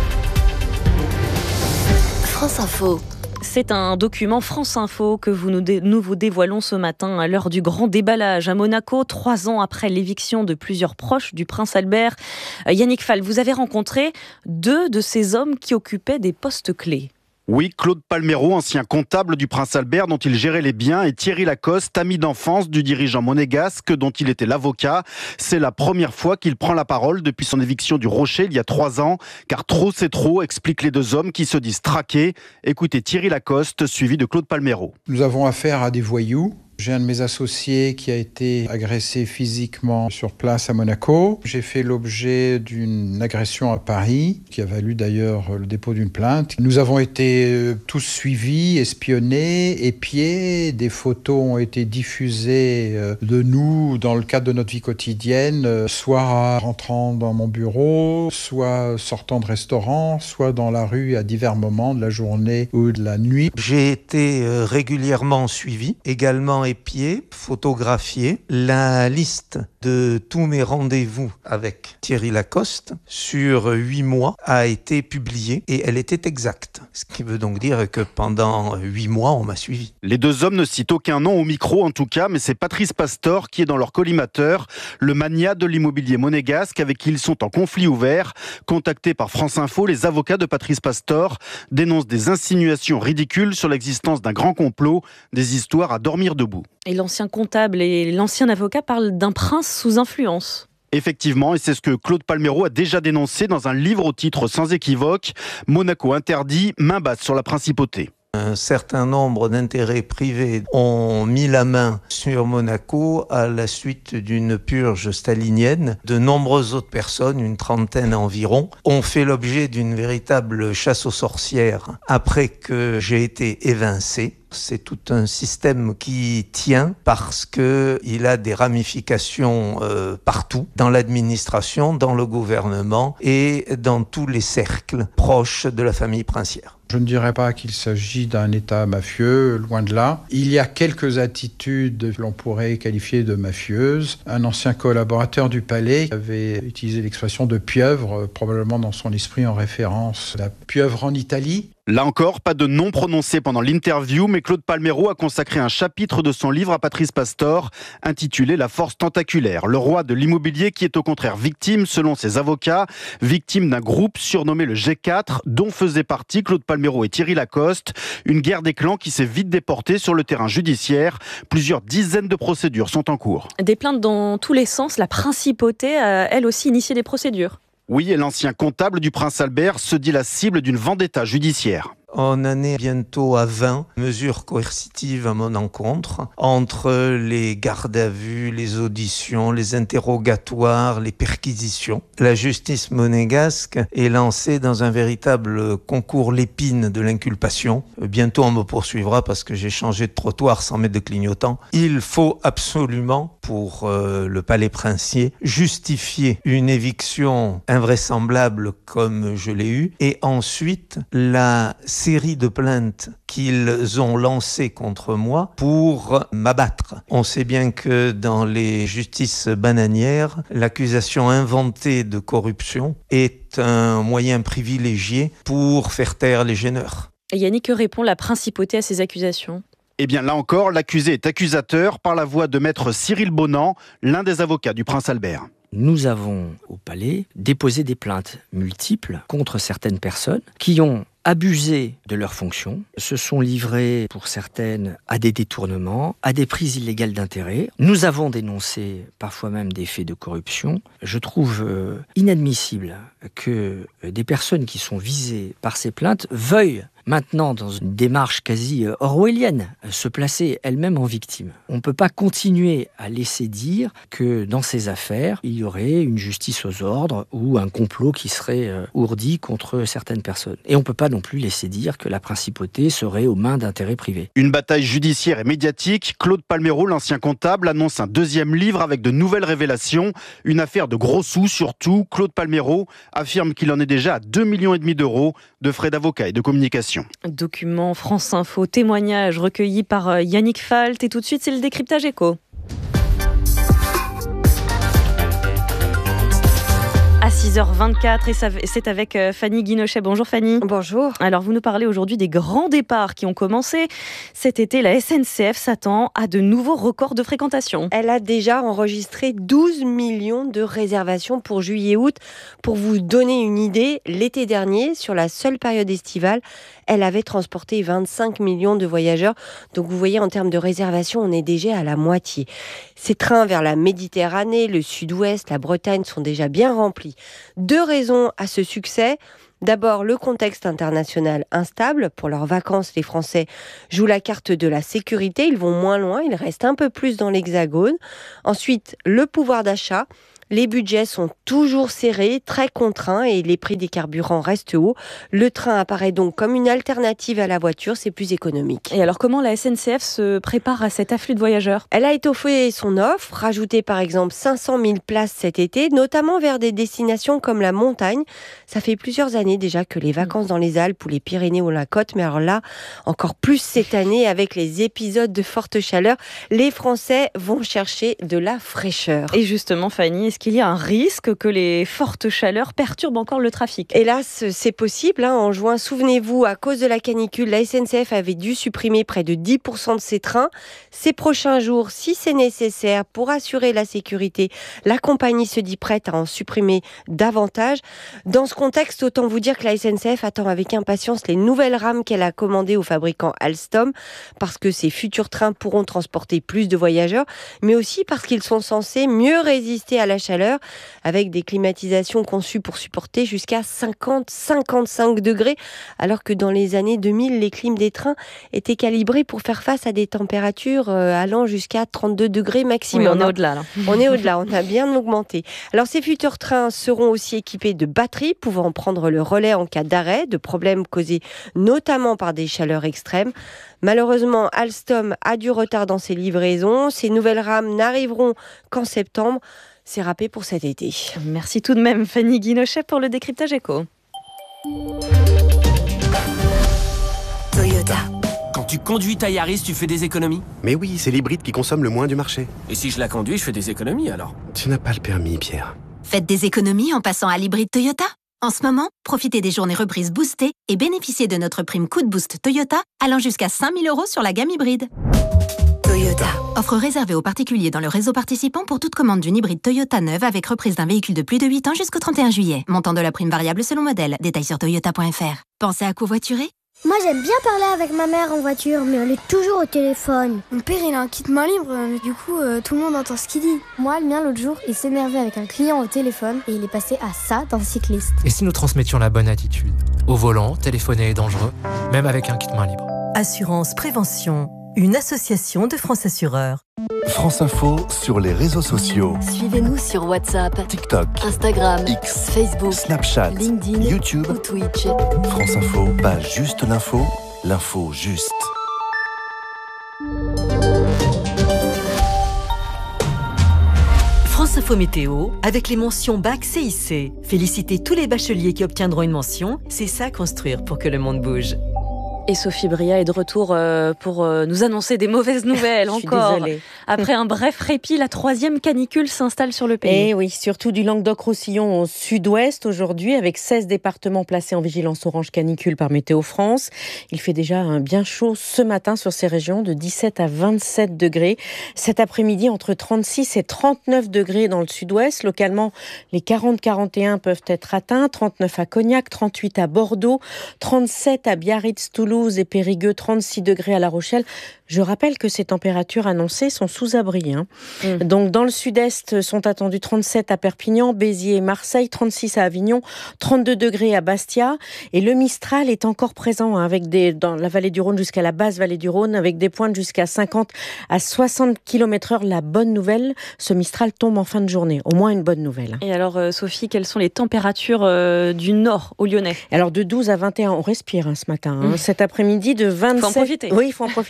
France Info. C'est un document France Info que nous vous dévoilons ce matin à l'heure du grand déballage à Monaco, 3 ans après l'éviction de plusieurs proches du prince Albert. Yannick Fall, vous avez rencontré 2 de ces hommes qui occupaient des postes clés. Oui, Claude Palmero, ancien comptable du prince Albert dont il gérait les biens, et Thierry Lacoste, ami d'enfance du dirigeant monégasque dont il était l'avocat. C'est la première fois qu'il prend la parole depuis son éviction du Rocher il y a 3 ans, car trop c'est trop, expliquent les 2 hommes qui se disent traqués. Écoutez Thierry Lacoste, suivi de Claude Palmero. Nous avons affaire à des voyous. J'ai un de mes associés qui a été agressé physiquement sur place à Monaco. J'ai fait l'objet d'une agression à Paris, qui a valu d'ailleurs le dépôt d'une plainte. Nous avons été tous suivis, espionnés, épiés. Des photos ont été diffusées de nous dans le cadre de notre vie quotidienne, soit rentrant dans mon bureau, soit sortant de restaurant, soit dans la rue à divers moments de la journée ou de la nuit. J'ai été régulièrement suivi, également épié, photographié. La liste de tous mes rendez-vous avec Thierry Lacoste sur 8 mois a été publiée et elle était exacte. Ce qui veut donc dire que pendant 8 mois, on m'a suivi. Les 2 hommes ne citent aucun nom au micro en tout cas, mais c'est Patrice Pastor qui est dans leur collimateur, le magnat de l'immobilier monégasque avec qui ils sont en conflit ouvert. Contactés par France Info, les avocats de Patrice Pastor dénoncent des insinuations ridicules sur l'existence d'un grand complot, des histoires à dormir debout. Et l'ancien comptable et l'ancien avocat parlent d'un prince sous influence. Effectivement, et c'est ce que Claude Palmero a déjà dénoncé dans un livre au titre sans équivoque, Monaco interdit, main basse sur la principauté. Un certain nombre d'intérêts privés ont mis la main sur Monaco à la suite d'une purge stalinienne. De nombreuses autres personnes, une trentaine environ, ont fait l'objet d'une véritable chasse aux sorcières après que j'ai été évincé. C'est tout un système qui tient parce qu'il a des ramifications partout, dans l'administration, dans le gouvernement et dans tous les cercles proches de la famille princière. Je ne dirais pas qu'il s'agit d'un État mafieux, loin de là. Il y a quelques attitudes que l'on pourrait qualifier de mafieuses. Un ancien collaborateur du palais avait utilisé l'expression de pieuvre, probablement dans son esprit en référence à la pieuvre en Italie. Là encore, pas de nom prononcé pendant l'interview, mais Claude Palmero a consacré un chapitre de son livre à Patrice Pastor, intitulé « La force tentaculaire », le roi de l'immobilier qui est au contraire victime, selon ses avocats, victime d'un groupe surnommé le G4, dont faisaient partie Claude Palmero et Thierry Lacoste. Une guerre des clans qui s'est vite déportée sur le terrain judiciaire. Plusieurs dizaines de procédures sont en cours. Des plaintes dans tous les sens. La principauté a elle aussi initié des procédures. Oui, et l'ancien comptable du prince Albert se dit la cible d'une vendetta judiciaire. On en est bientôt à 20 mesures coercitives à mon encontre, entre les gardes à vue, les auditions, les interrogatoires, les perquisitions. La justice monégasque est lancée dans un véritable concours l'épine de l'inculpation. Bientôt on me poursuivra parce que j'ai changé de trottoir sans mettre de clignotant. Il faut absolument, pour le palais princier, justifier une éviction invraisemblable comme je l'ai eue, et ensuite la série de plaintes qu'ils ont lancées contre moi pour m'abattre. On sait bien que dans les justices bananières, l'accusation inventée de corruption est un moyen privilégié pour faire taire les gêneurs. Et Yannick, que répond la principauté à ces accusations ? Eh bien là encore, l'accusé est accusateur par la voix de maître Cyril Bonan, l'un des avocats du prince Albert. Nous avons, au palais, déposé des plaintes multiples contre certaines personnes qui ont abusé de leurs fonctions, se sont livrés pour certaines à des détournements, à des prises illégales d'intérêt. Nous avons dénoncé parfois même des faits de corruption. Je trouve inadmissible que des personnes qui sont visées par ces plaintes veuillent maintenant, dans une démarche quasi orwellienne, se placer elle-même en victime. On ne peut pas continuer à laisser dire que dans ces affaires, il y aurait une justice aux ordres ou un complot qui serait ourdi contre certaines personnes. Et on ne peut pas non plus laisser dire que la principauté serait aux mains d'intérêts privés. Une bataille judiciaire et médiatique. Claude Palmero, l'ancien comptable, annonce un 2e livre avec de nouvelles révélations. Une affaire de gros sous surtout. Claude Palmero affirme qu'il en est déjà à 2,5 millions d'euros de frais d'avocat et de communication. Document France Info, témoignage recueilli par Yannick Falt. Et tout de suite, c'est le décryptage éco. À 6h24 et c'est avec Fanny Guinochet. Bonjour Fanny. Bonjour. Alors vous nous parlez aujourd'hui des grands départs qui ont commencé cet été. La SNCF s'attend à de nouveaux records de fréquentation. Elle a déjà enregistré 12 millions de réservations pour juillet-août. Pour vous donner une idée, l'été dernier, sur la seule période estivale, elle avait transporté 25 millions de voyageurs. Donc vous voyez, en termes de réservation, on est déjà à la moitié. Ces trains vers la Méditerranée, le sud-ouest, la Bretagne sont déjà bien remplis. 2 raisons à ce succès. D'abord, le contexte international instable. Pour leurs vacances, les Français jouent la carte de la sécurité. Ils vont moins loin, ils restent un peu plus dans l'Hexagone. Ensuite, le pouvoir d'achat. Les budgets sont toujours serrés, très contraints et les prix des carburants restent hauts. Le train apparaît donc comme une alternative à la voiture, c'est plus économique. Et alors comment la SNCF se prépare à cet afflux de voyageurs ? Elle a étoffé son offre, rajouté par exemple 500 000 places cet été, notamment vers des destinations comme la montagne. Ça fait plusieurs années déjà que les vacances dans les Alpes ou les Pyrénées ou la côte, mais alors là, encore plus cette année avec les épisodes de forte chaleur, les Français vont chercher de la fraîcheur. Et justement Fanny, est-ce qu'il y a un risque que les fortes chaleurs perturbent encore le trafic ? Hélas, c'est possible. En juin, souvenez-vous, à cause de la canicule, la SNCF avait dû supprimer près de 10% de ses trains. Ces prochains jours, si c'est nécessaire pour assurer la sécurité, la compagnie se dit prête à en supprimer davantage. Dans ce contexte, autant vous dire que la SNCF attend avec impatience les nouvelles rames qu'elle a commandées au fabricant Alstom, parce que ces futurs trains pourront transporter plus de voyageurs, mais aussi parce qu'ils sont censés mieux résister à la chaleur, avec des climatisations conçues pour supporter jusqu'à 50-55 degrés, alors que dans les années 2000, les clims des trains étaient calibrés pour faire face à des températures allant jusqu'à 32 degrés maximum. Oui, on est au-delà là. On est au-delà, on a bien augmenté. Alors ces futurs trains seront aussi équipés de batteries pouvant prendre le relais en cas d'arrêt, de problèmes causés notamment par des chaleurs extrêmes. Malheureusement, Alstom a du retard dans ses livraisons. Ces nouvelles rames n'arriveront qu'en septembre. C'est râpé pour cet été. Merci tout de même Fanny Guinochet pour le décryptage éco. Toyota. Quand tu conduis ta Yaris, tu fais des économies ? Mais oui, c'est l'hybride qui consomme le moins du marché. Et si je la conduis, je fais des économies alors ? Tu n'as pas le permis, Pierre. Faites des économies en passant à l'hybride Toyota. En ce moment, profitez des journées reprises boostées et bénéficiez de notre prime coup de boost Toyota allant jusqu'à 5 000 € sur la gamme hybride. Toyota. Offre réservée aux particuliers dans le réseau participant pour toute commande d'une hybride Toyota neuve avec reprise d'un véhicule de plus de 8 ans jusqu'au 31 juillet. Montant de la prime variable selon modèle. Détails sur toyota.fr. Pensez à covoiturer ? Moi j'aime bien parler avec ma mère en voiture, mais elle est toujours au téléphone. Mon père il a un kit main libre, du coup tout le monde entend ce qu'il dit. Moi le mien l'autre jour il s'énervait avec un client au téléphone et il est passé à ça d'un cycliste. Et si nous transmettions la bonne attitude ? Au volant, téléphoner est dangereux, même avec un kit main libre. Assurance Prévention, une association de France Assureurs. France Info sur les réseaux sociaux. Suivez-nous sur WhatsApp, TikTok, Instagram, X, Facebook, Snapchat, LinkedIn, YouTube ou Twitch. France Info, pas juste l'info, l'info juste. France Info Météo, avec les mentions BAC CIC. Félicitez tous les bacheliers qui obtiendront une mention, c'est ça construire pour que le monde bouge. Et Sophie Bria est de retour pour nous annoncer des mauvaises nouvelles encore. Désolée. Après un bref répit, la 3e canicule s'installe sur le pays. Et oui, surtout du Languedoc-Roussillon au sud-ouest aujourd'hui, avec 16 départements placés en vigilance orange canicule par Météo France. Il fait déjà bien chaud ce matin sur ces régions, de 17 à 27 degrés. Cet après-midi, entre 36 et 39 degrés dans le sud-ouest. Localement, les 40-41 peuvent être atteints. 39 à Cognac, 38 à Bordeaux, 37 à Biarritz, Toulouse et Périgueux, 36 degrés à La Rochelle. Je rappelle que ces températures annoncées sont sous abri. Donc dans le sud-est sont attendus 37 à Perpignan, Béziers et Marseille, 36 à Avignon, 32 degrés à Bastia. Et le Mistral est encore présent avec dans la vallée du Rhône jusqu'à la basse vallée du Rhône, avec des pointes jusqu'à 50 à 60 km/h. La bonne nouvelle, ce Mistral tombe en fin de journée. Au moins une bonne nouvelle. Et alors Sophie, quelles sont les températures du nord au Lyonnais ? Alors de 12 à 21, on respire ce matin. Cet après-midi de 27. Il faut en profiter. Oui, il faut en profiter, ça va pas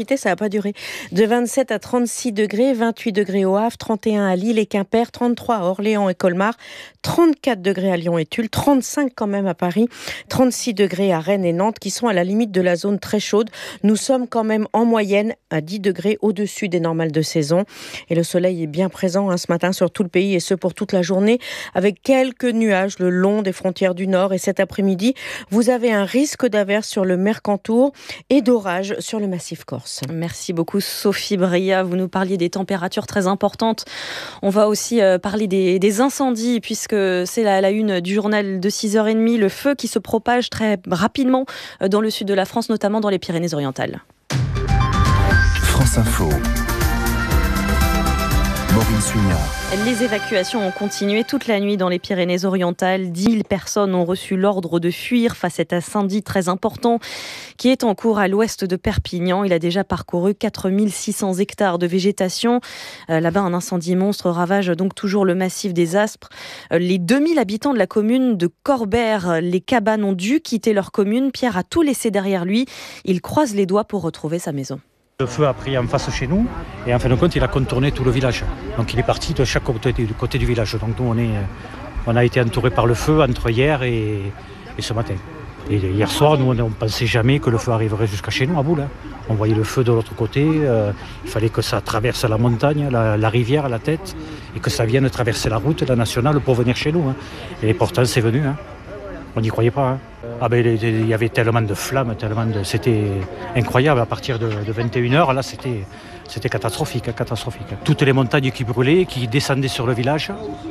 pas durer. De 27 à 36 degrés, 28 degrés au Havre, 31 à Lille et Quimper, 33 à Orléans et Colmar, 34 degrés à Lyon et Tulle, 35 quand même à Paris, 36 degrés à Rennes et Nantes qui sont à la limite de la zone très chaude. Nous sommes quand même en moyenne à 10 degrés au-dessus des normales de saison. Et le soleil est bien présent ce matin sur tout le pays et ce pour toute la journée avec quelques nuages le long des frontières du Nord. Et cet après-midi, vous avez un risque d'averse sur le Mercantour et d'orage sur le massif corse. Merci beaucoup Sophie Bria. Vous nous parliez des températures très importantes. On va aussi parler des incendies puisque c'est la une du journal de 6h30. Le feu qui se propage très rapidement dans le sud de la France, notamment dans les Pyrénées-Orientales. France Info. Maureen Sugnard. Les évacuations ont continué toute la nuit dans les Pyrénées-Orientales. 10 000 personnes ont reçu l'ordre de fuir face à cet incendie très important qui est en cours à l'ouest de Perpignan. Il a déjà parcouru 4 600 hectares de végétation. Là-bas, un incendie monstre ravage donc toujours le massif des Aspres. Les 2000 habitants de la commune de Corbert, les Cabanes, ont dû quitter leur commune. Pierre a tout laissé derrière lui. Il croise les doigts pour retrouver sa maison. Le feu a pris en face chez nous et en fin de compte il a contourné tout le village. Donc il est parti de chaque côté du village. Donc nous on a été entourés par le feu entre hier et ce matin. Et hier soir nous on ne pensait jamais que le feu arriverait jusqu'à chez nous à Boule. On voyait le feu de l'autre côté, il fallait que ça traverse la montagne, la rivière, la tête et que ça vienne traverser la route, la nationale pour venir chez nous. Et pourtant c'est venu. On n'y croyait pas. Il y avait tellement de flammes, c'était incroyable. À partir de 21h, là, c'était catastrophique. Toutes les montagnes qui brûlaient, qui descendaient sur le village.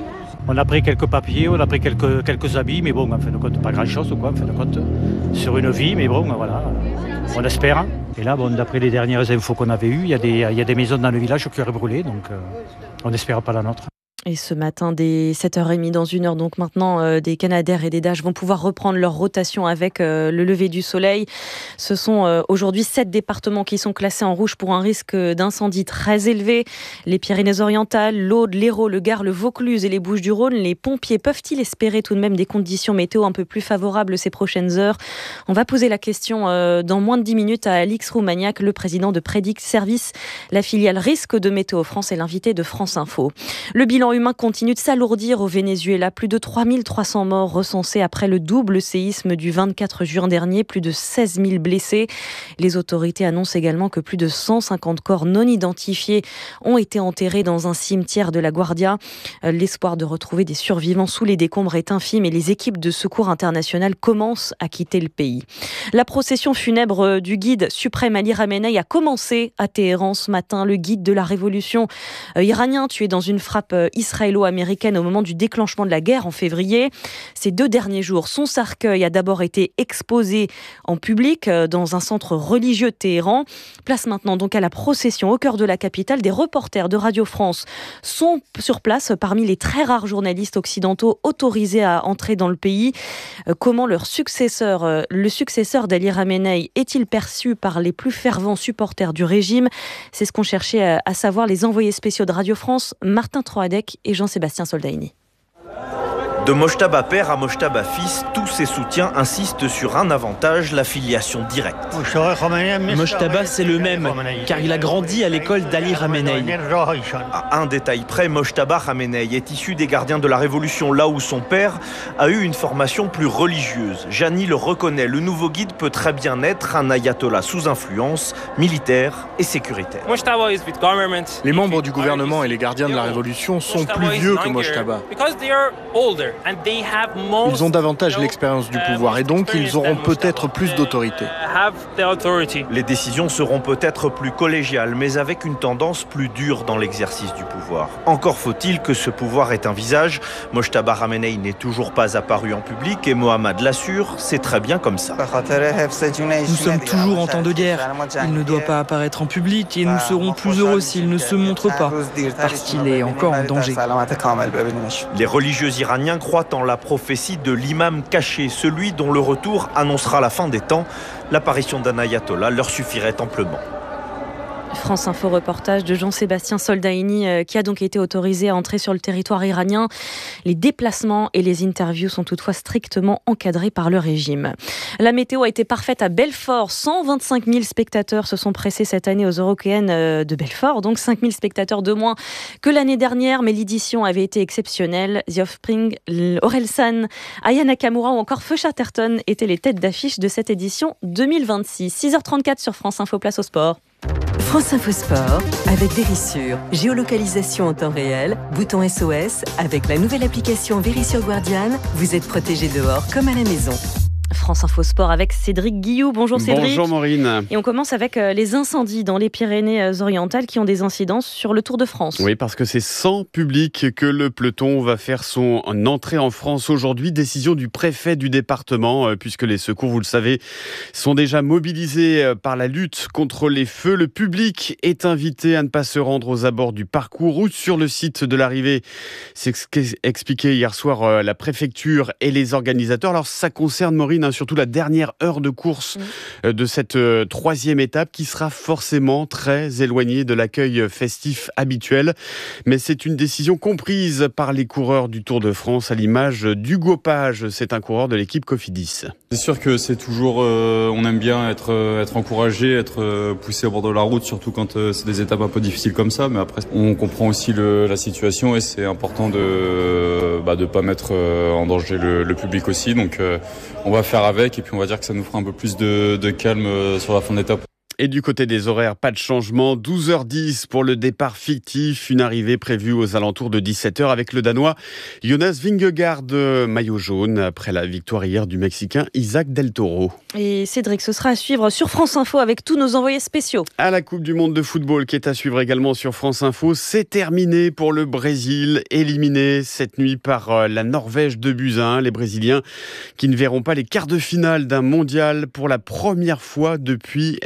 On a pris quelques papiers, on a pris quelques habits, mais bon, en fin de compte, pas grand-chose, quoi, en fin de compte, sur une vie, mais bon, voilà, on espère. Et là, bon, d'après les dernières infos qu'on avait eues, il y a des maisons dans le village qui auraient brûlé, donc on n'espère pas la nôtre. Et ce matin, dès 7h30, dans une heure, donc maintenant, des Canadair et des Dash vont pouvoir reprendre leur rotation avec le lever du soleil. Ce sont aujourd'hui 7 départements qui sont classés en rouge pour un risque d'incendie très élevé. Les Pyrénées-Orientales, l'Aude, l'Hérault, le Gard, le Vaucluse et les Bouches-du-Rhône. Les pompiers peuvent-ils espérer tout de même des conditions météo un peu plus favorables ces prochaines heures ? On va poser la question dans moins de 10 minutes à Alix Roumaniac, le président de Prédict Service, la filiale risque de Météo France et l'invité de France Info. Le bilan humain continue de s'alourdir au Venezuela. Plus de 3300 morts recensés après le double séisme du 24 juin dernier. Plus de 16 000 blessés. Les autorités annoncent également que plus de 150 corps non identifiés ont été enterrés dans un cimetière de la Guardia. L'espoir de retrouver des survivants sous les décombres est infime et les équipes de secours internationales commencent à quitter le pays. La procession funèbre du guide suprême Ali Khamenei a commencé à Téhéran ce matin. Le guide de la révolution iranien tué dans une frappe israélo-américaine au moment du déclenchement de la guerre en février. Ces 2 derniers jours, son cercueil a d'abord été exposé en public dans un centre religieux de Téhéran. Place maintenant donc à la procession au cœur de la capitale. Des reporters de Radio France sont sur place parmi les très rares journalistes occidentaux autorisés à entrer dans le pays. Comment le successeur d'Ali Khamenei est-il perçu par les plus fervents supporters du régime ? C'est ce qu'ont cherché à savoir les envoyés spéciaux de Radio France, Martin Troadec et Jean-Sébastien Soldaini. De Mojtaba père à Mojtaba fils, tous ses soutiens insistent sur un avantage, la filiation directe. Mojtaba, c'est le même, car il a grandi à l'école d'Ali Khamenei. À un détail près, Mojtaba Khamenei est issu des gardiens de la Révolution, là où son père a eu une formation plus religieuse. Jani le reconnaît, le nouveau guide peut très bien être un ayatollah sous influence militaire et sécuritaire. Les membres du gouvernement et les gardiens de la Révolution sont plus vieux que Mojtaba. Ils ont davantage l'expérience du pouvoir et donc ils auront peut-être plus d'autorité. Les décisions seront peut-être plus collégiales, mais avec une tendance plus dure dans l'exercice du pouvoir. Encore faut-il que ce pouvoir ait un visage. Mojtaba Khamenei n'est toujours pas apparu en public et Mohammad l'assure, c'est très bien comme ça. Nous sommes toujours en temps de guerre. Il ne doit pas apparaître en public et nous serons plus heureux s'il ne se montre pas, parce qu'il est encore en danger. Les religieux iraniens croient en la prophétie de l'imam caché, celui dont le retour annoncera la fin des temps. L'apparition d'un ayatollah leur suffirait amplement. France Info reportage de Jean-Sébastien Soldaini qui a donc été autorisé à entrer sur le territoire iranien. Les déplacements et les interviews sont toutefois strictement encadrés par le régime. La météo a été parfaite à Belfort. 125 000 spectateurs se sont pressés cette année aux Eurockéennes de Belfort. Donc 5 000 spectateurs de moins que l'année dernière. Mais l'édition avait été exceptionnelle. The Offspring, Orelsan, Aya Nakamura ou encore Feu Chatterton étaient les têtes d'affiche de cette édition 2026. 6h34 sur France Info, place au sport. France Info Sport avec Vérissure. Géolocalisation en temps réel, bouton SOS. Avec la nouvelle application Vérissure Guardian, vous êtes protégé dehors comme à la maison. France Info Sport avec Cédric Guillou. Bonjour Cédric. Bonjour Maureen. Et on commence avec les incendies dans les Pyrénées-Orientales qui ont des incidences sur le Tour de France. Oui, parce que c'est sans public que le peloton va faire son entrée en France aujourd'hui. Décision du préfet du département, puisque les secours, vous le savez, sont déjà mobilisés par la lutte contre les feux. Le public est invité à ne pas se rendre aux abords du parcours ou sur le site de l'arrivée. C'est ce qu'expliquait hier soir la préfecture et les organisateurs. Alors ça concerne, Maureen, surtout la dernière heure de course de cette troisième étape qui sera forcément très éloignée de l'accueil festif habituel. Mais c'est une décision comprise par les coureurs du Tour de France à l'image d'Hugo Page. C'est un coureur de l'équipe Cofidis. C'est sûr que c'est toujours, on aime bien être encouragé, être poussé au bord de la route, surtout quand c'est des étapes un peu difficiles comme ça. Mais après, on comprend aussi la situation et c'est important de pas mettre en danger le public aussi. Donc on va faire avec et puis on va dire que ça nous fera un peu plus de calme sur la fin d'étape. Et du côté des horaires, pas de changement. 12h10 pour le départ fictif. Une arrivée prévue aux alentours de 17h avec le Danois Jonas Vingegaard, maillot jaune, après la victoire hier du Mexicain Isaac Del Toro. Et Cédric, ce sera à suivre sur France Info avec tous nos envoyés spéciaux. À la Coupe du Monde de football qui est à suivre également sur France Info. C'est terminé pour le Brésil, éliminé cette nuit par la Norvège 2-1. Les Brésiliens qui ne verront pas les quarts de finale d'un mondial pour la première fois depuis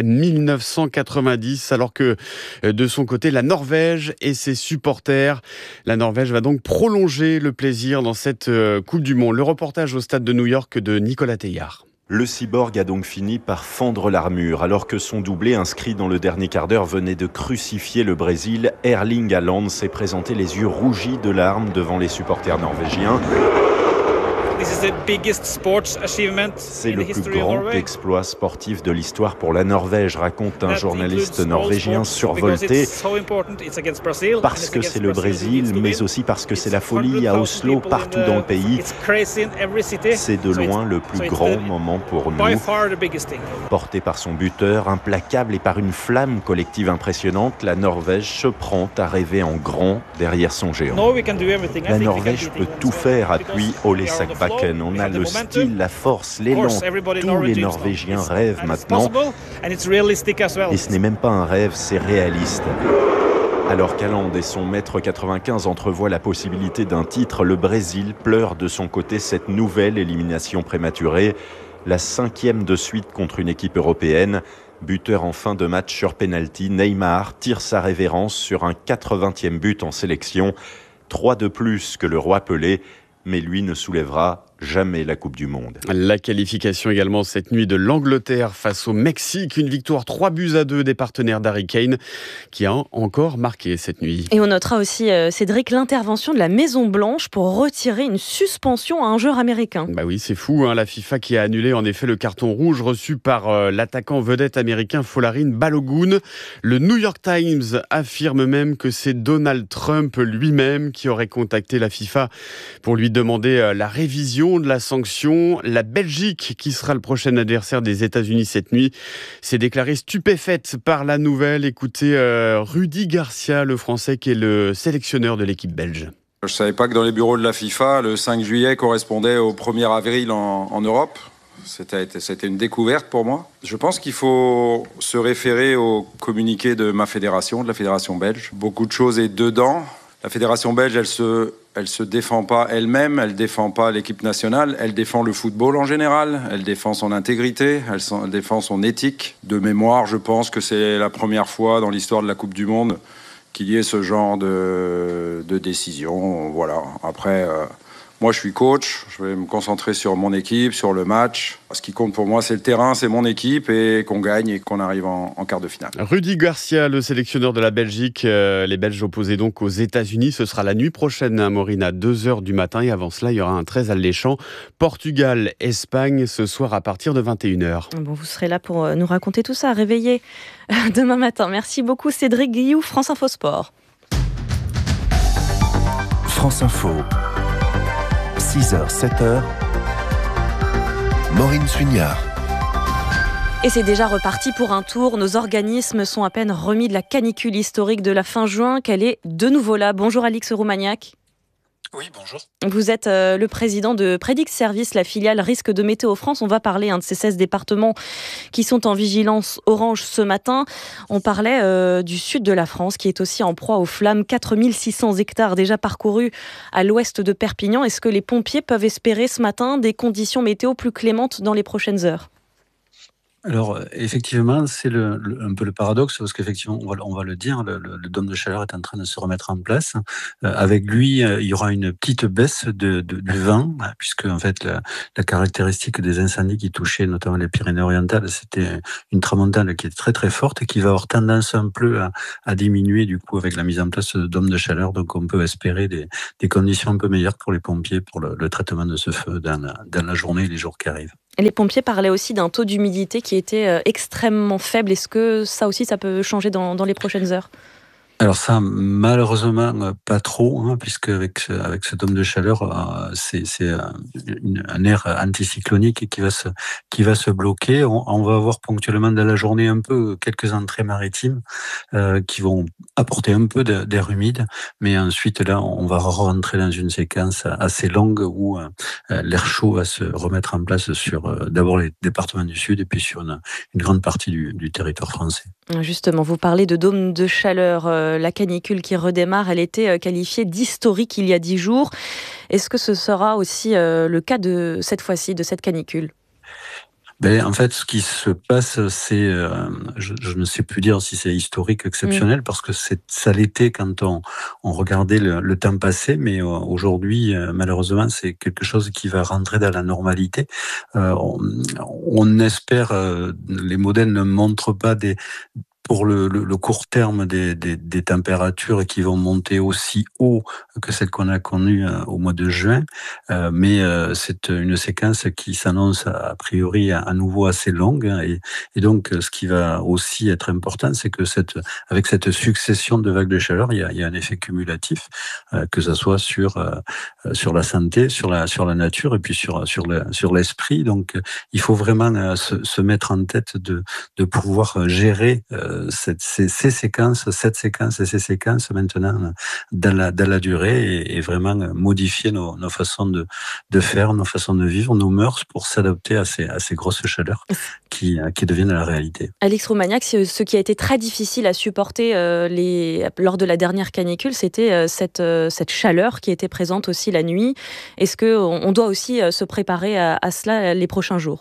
1990, alors que de son côté, la Norvège et ses supporters. La Norvège va donc prolonger le plaisir dans cette Coupe du Monde. Le reportage au stade de New York de Nicolas Teillard. Le cyborg a donc fini par fendre l'armure, alors que son doublé inscrit dans le dernier quart d'heure venait de crucifier le Brésil. Erling Haaland s'est présenté les yeux rougis de larmes devant les supporters norvégiens. C'est le plus grand exploit sportif de l'histoire pour la Norvège, raconte un journaliste norvégien survolté. Parce que c'est le Brésil, mais aussi parce que c'est la folie à Oslo, partout dans le pays. C'est de loin le plus grand moment pour nous. Porté par son buteur, implacable et par une flamme collective impressionnante, la Norvège se prend à rêver en grand derrière son géant. La Norvège peut tout faire, appuie Ole Sakbakken. On a le style, la force, l'élan. Tous les Norvégiens rêvent maintenant. Et ce n'est même pas un rêve, c'est réaliste. Alors qu'Haaland et son 1m95 entrevoient la possibilité d'un titre, le Brésil pleure de son côté cette nouvelle élimination prématurée. La 5e de suite contre une équipe européenne. Buteur en fin de match sur pénalty, Neymar tire sa révérence sur un 80e but en sélection. 3 de plus que le roi Pelé. Mais lui ne soulèvera jamais la Coupe du Monde. La qualification également cette nuit de l'Angleterre face au Mexique. Une victoire 3-2 des partenaires d'Harry Kane qui a encore marqué cette nuit. Et on notera aussi, Cédric, l'intervention de la Maison-Blanche pour retirer une suspension à un joueur américain. Bah oui, c'est fou, hein, la FIFA qui a annulé en effet le carton rouge reçu par l'attaquant vedette américain Folarin Balogun. Le New York Times affirme même que c'est Donald Trump lui-même qui aurait contacté la FIFA pour lui demander la révision de la sanction. La Belgique, qui sera le prochain adversaire des États-Unis cette nuit, s'est déclarée stupéfaite par la nouvelle. Écoutez Rudy Garcia, le Français qui est le sélectionneur de l'équipe belge. Je ne savais pas que dans les bureaux de la FIFA, le 5 juillet correspondait au 1er avril en Europe. C'était une découverte pour moi. Je pense qu'il faut se référer au communiqué de ma fédération, de la fédération belge. Beaucoup de choses est dedans. La fédération belge, elle se défend pas elle-même, elle défend pas l'équipe nationale, elle défend le football en général, elle défend son intégrité, elle défend son éthique. De mémoire, je pense que c'est la première fois dans l'histoire de la Coupe du Monde qu'il y ait ce genre de décision. Voilà. Après, Moi, je suis coach, je vais me concentrer sur mon équipe, sur le match. Ce qui compte pour moi, c'est le terrain, c'est mon équipe et qu'on gagne et qu'on arrive en quart de finale. Rudy Garcia, le sélectionneur de la Belgique. Les Belges opposés donc aux États-Unis. Ce sera la nuit prochaine, Maureen, à 2h du matin. Et avant cela, il y aura un très alléchant Portugal, Espagne, ce soir à partir de 21h. Bon, vous serez là pour nous raconter tout ça, réveillé demain matin. Merci beaucoup, Cédric Guillou, France Info Sport. France Info, 6h, 7h, Maureen Suignard. Et c'est déjà reparti pour un tour. Nos organismes sont à peine remis de la canicule historique de la fin juin, qu'elle est de nouveau là. Bonjour Alix Roumaniac. Oui, bonjour. Vous êtes le président de Predict Service, la filiale risque de Météo France. On va parler de ces 16 départements qui sont en vigilance orange ce matin. On parlait du sud de la France qui est aussi en proie aux flammes. 4600 hectares déjà parcourus à l'ouest de Perpignan. Est-ce que les pompiers peuvent espérer ce matin des conditions météo plus clémentes dans les prochaines heures ? Alors, effectivement, c'est un peu le paradoxe, parce qu'effectivement, on va le dire, le dôme de chaleur est en train de se remettre en place. Avec lui, il y aura une petite baisse du vent, puisque en fait, la caractéristique des incendies qui touchaient notamment les Pyrénées-Orientales, c'était une tramontane qui est très très forte et qui va avoir tendance un peu à diminuer du coup avec la mise en place de dôme de chaleur. Donc, on peut espérer des conditions un peu meilleures pour les pompiers pour le traitement de ce feu dans la journée et les jours qui arrivent. Les pompiers parlaient aussi d'un taux d'humidité qui était extrêmement faible. Est-ce que ça aussi, ça peut changer dans les prochaines heures ? Alors ça, malheureusement, pas trop, puisque avec ce dôme de chaleur, c'est un air anticyclonique qui va se bloquer. On va avoir ponctuellement dans la journée un peu quelques entrées maritimes qui vont apporter un peu d'air humide, mais ensuite là, on va rentrer dans une séquence assez longue où l'air chaud va se remettre en place sur d'abord les départements du sud et puis sur une grande partie du territoire français. Justement, vous parlez de dôme de chaleur. La canicule qui redémarre, elle était qualifiée d'historique il y a 10 jours. Est-ce que ce sera aussi le cas de cette fois-ci, de cette canicule ? En fait, ce qui se passe, c'est, je ne sais plus dire si c'est historique, exceptionnel, parce que ça l'était quand on regardait le temps passé, mais aujourd'hui, malheureusement, c'est quelque chose qui va rentrer dans la normalité. On espère, les modèles ne montrent pas pour le court terme des températures qui vont monter aussi haut que celles qu'on a connues au mois de juin, mais c'est une séquence qui s'annonce a priori à nouveau assez longue, et donc ce qui va aussi être important, c'est que avec cette succession de vagues de chaleur, il y a un effet cumulatif, que ça soit sur la santé, sur la nature et puis sur l'esprit. Donc il faut vraiment se mettre en tête de pouvoir gérer cette séquence maintenant dans la durée et vraiment modifier nos façons de faire, nos façons de vivre, nos mœurs pour s'adapter à ces grosses chaleurs qui deviennent la réalité. Alix Roumaniac, ce qui a été très difficile à supporter lors de la dernière canicule, c'était cette chaleur qui était présente aussi la nuit. Est-ce qu'on doit aussi se préparer à cela les prochains jours ?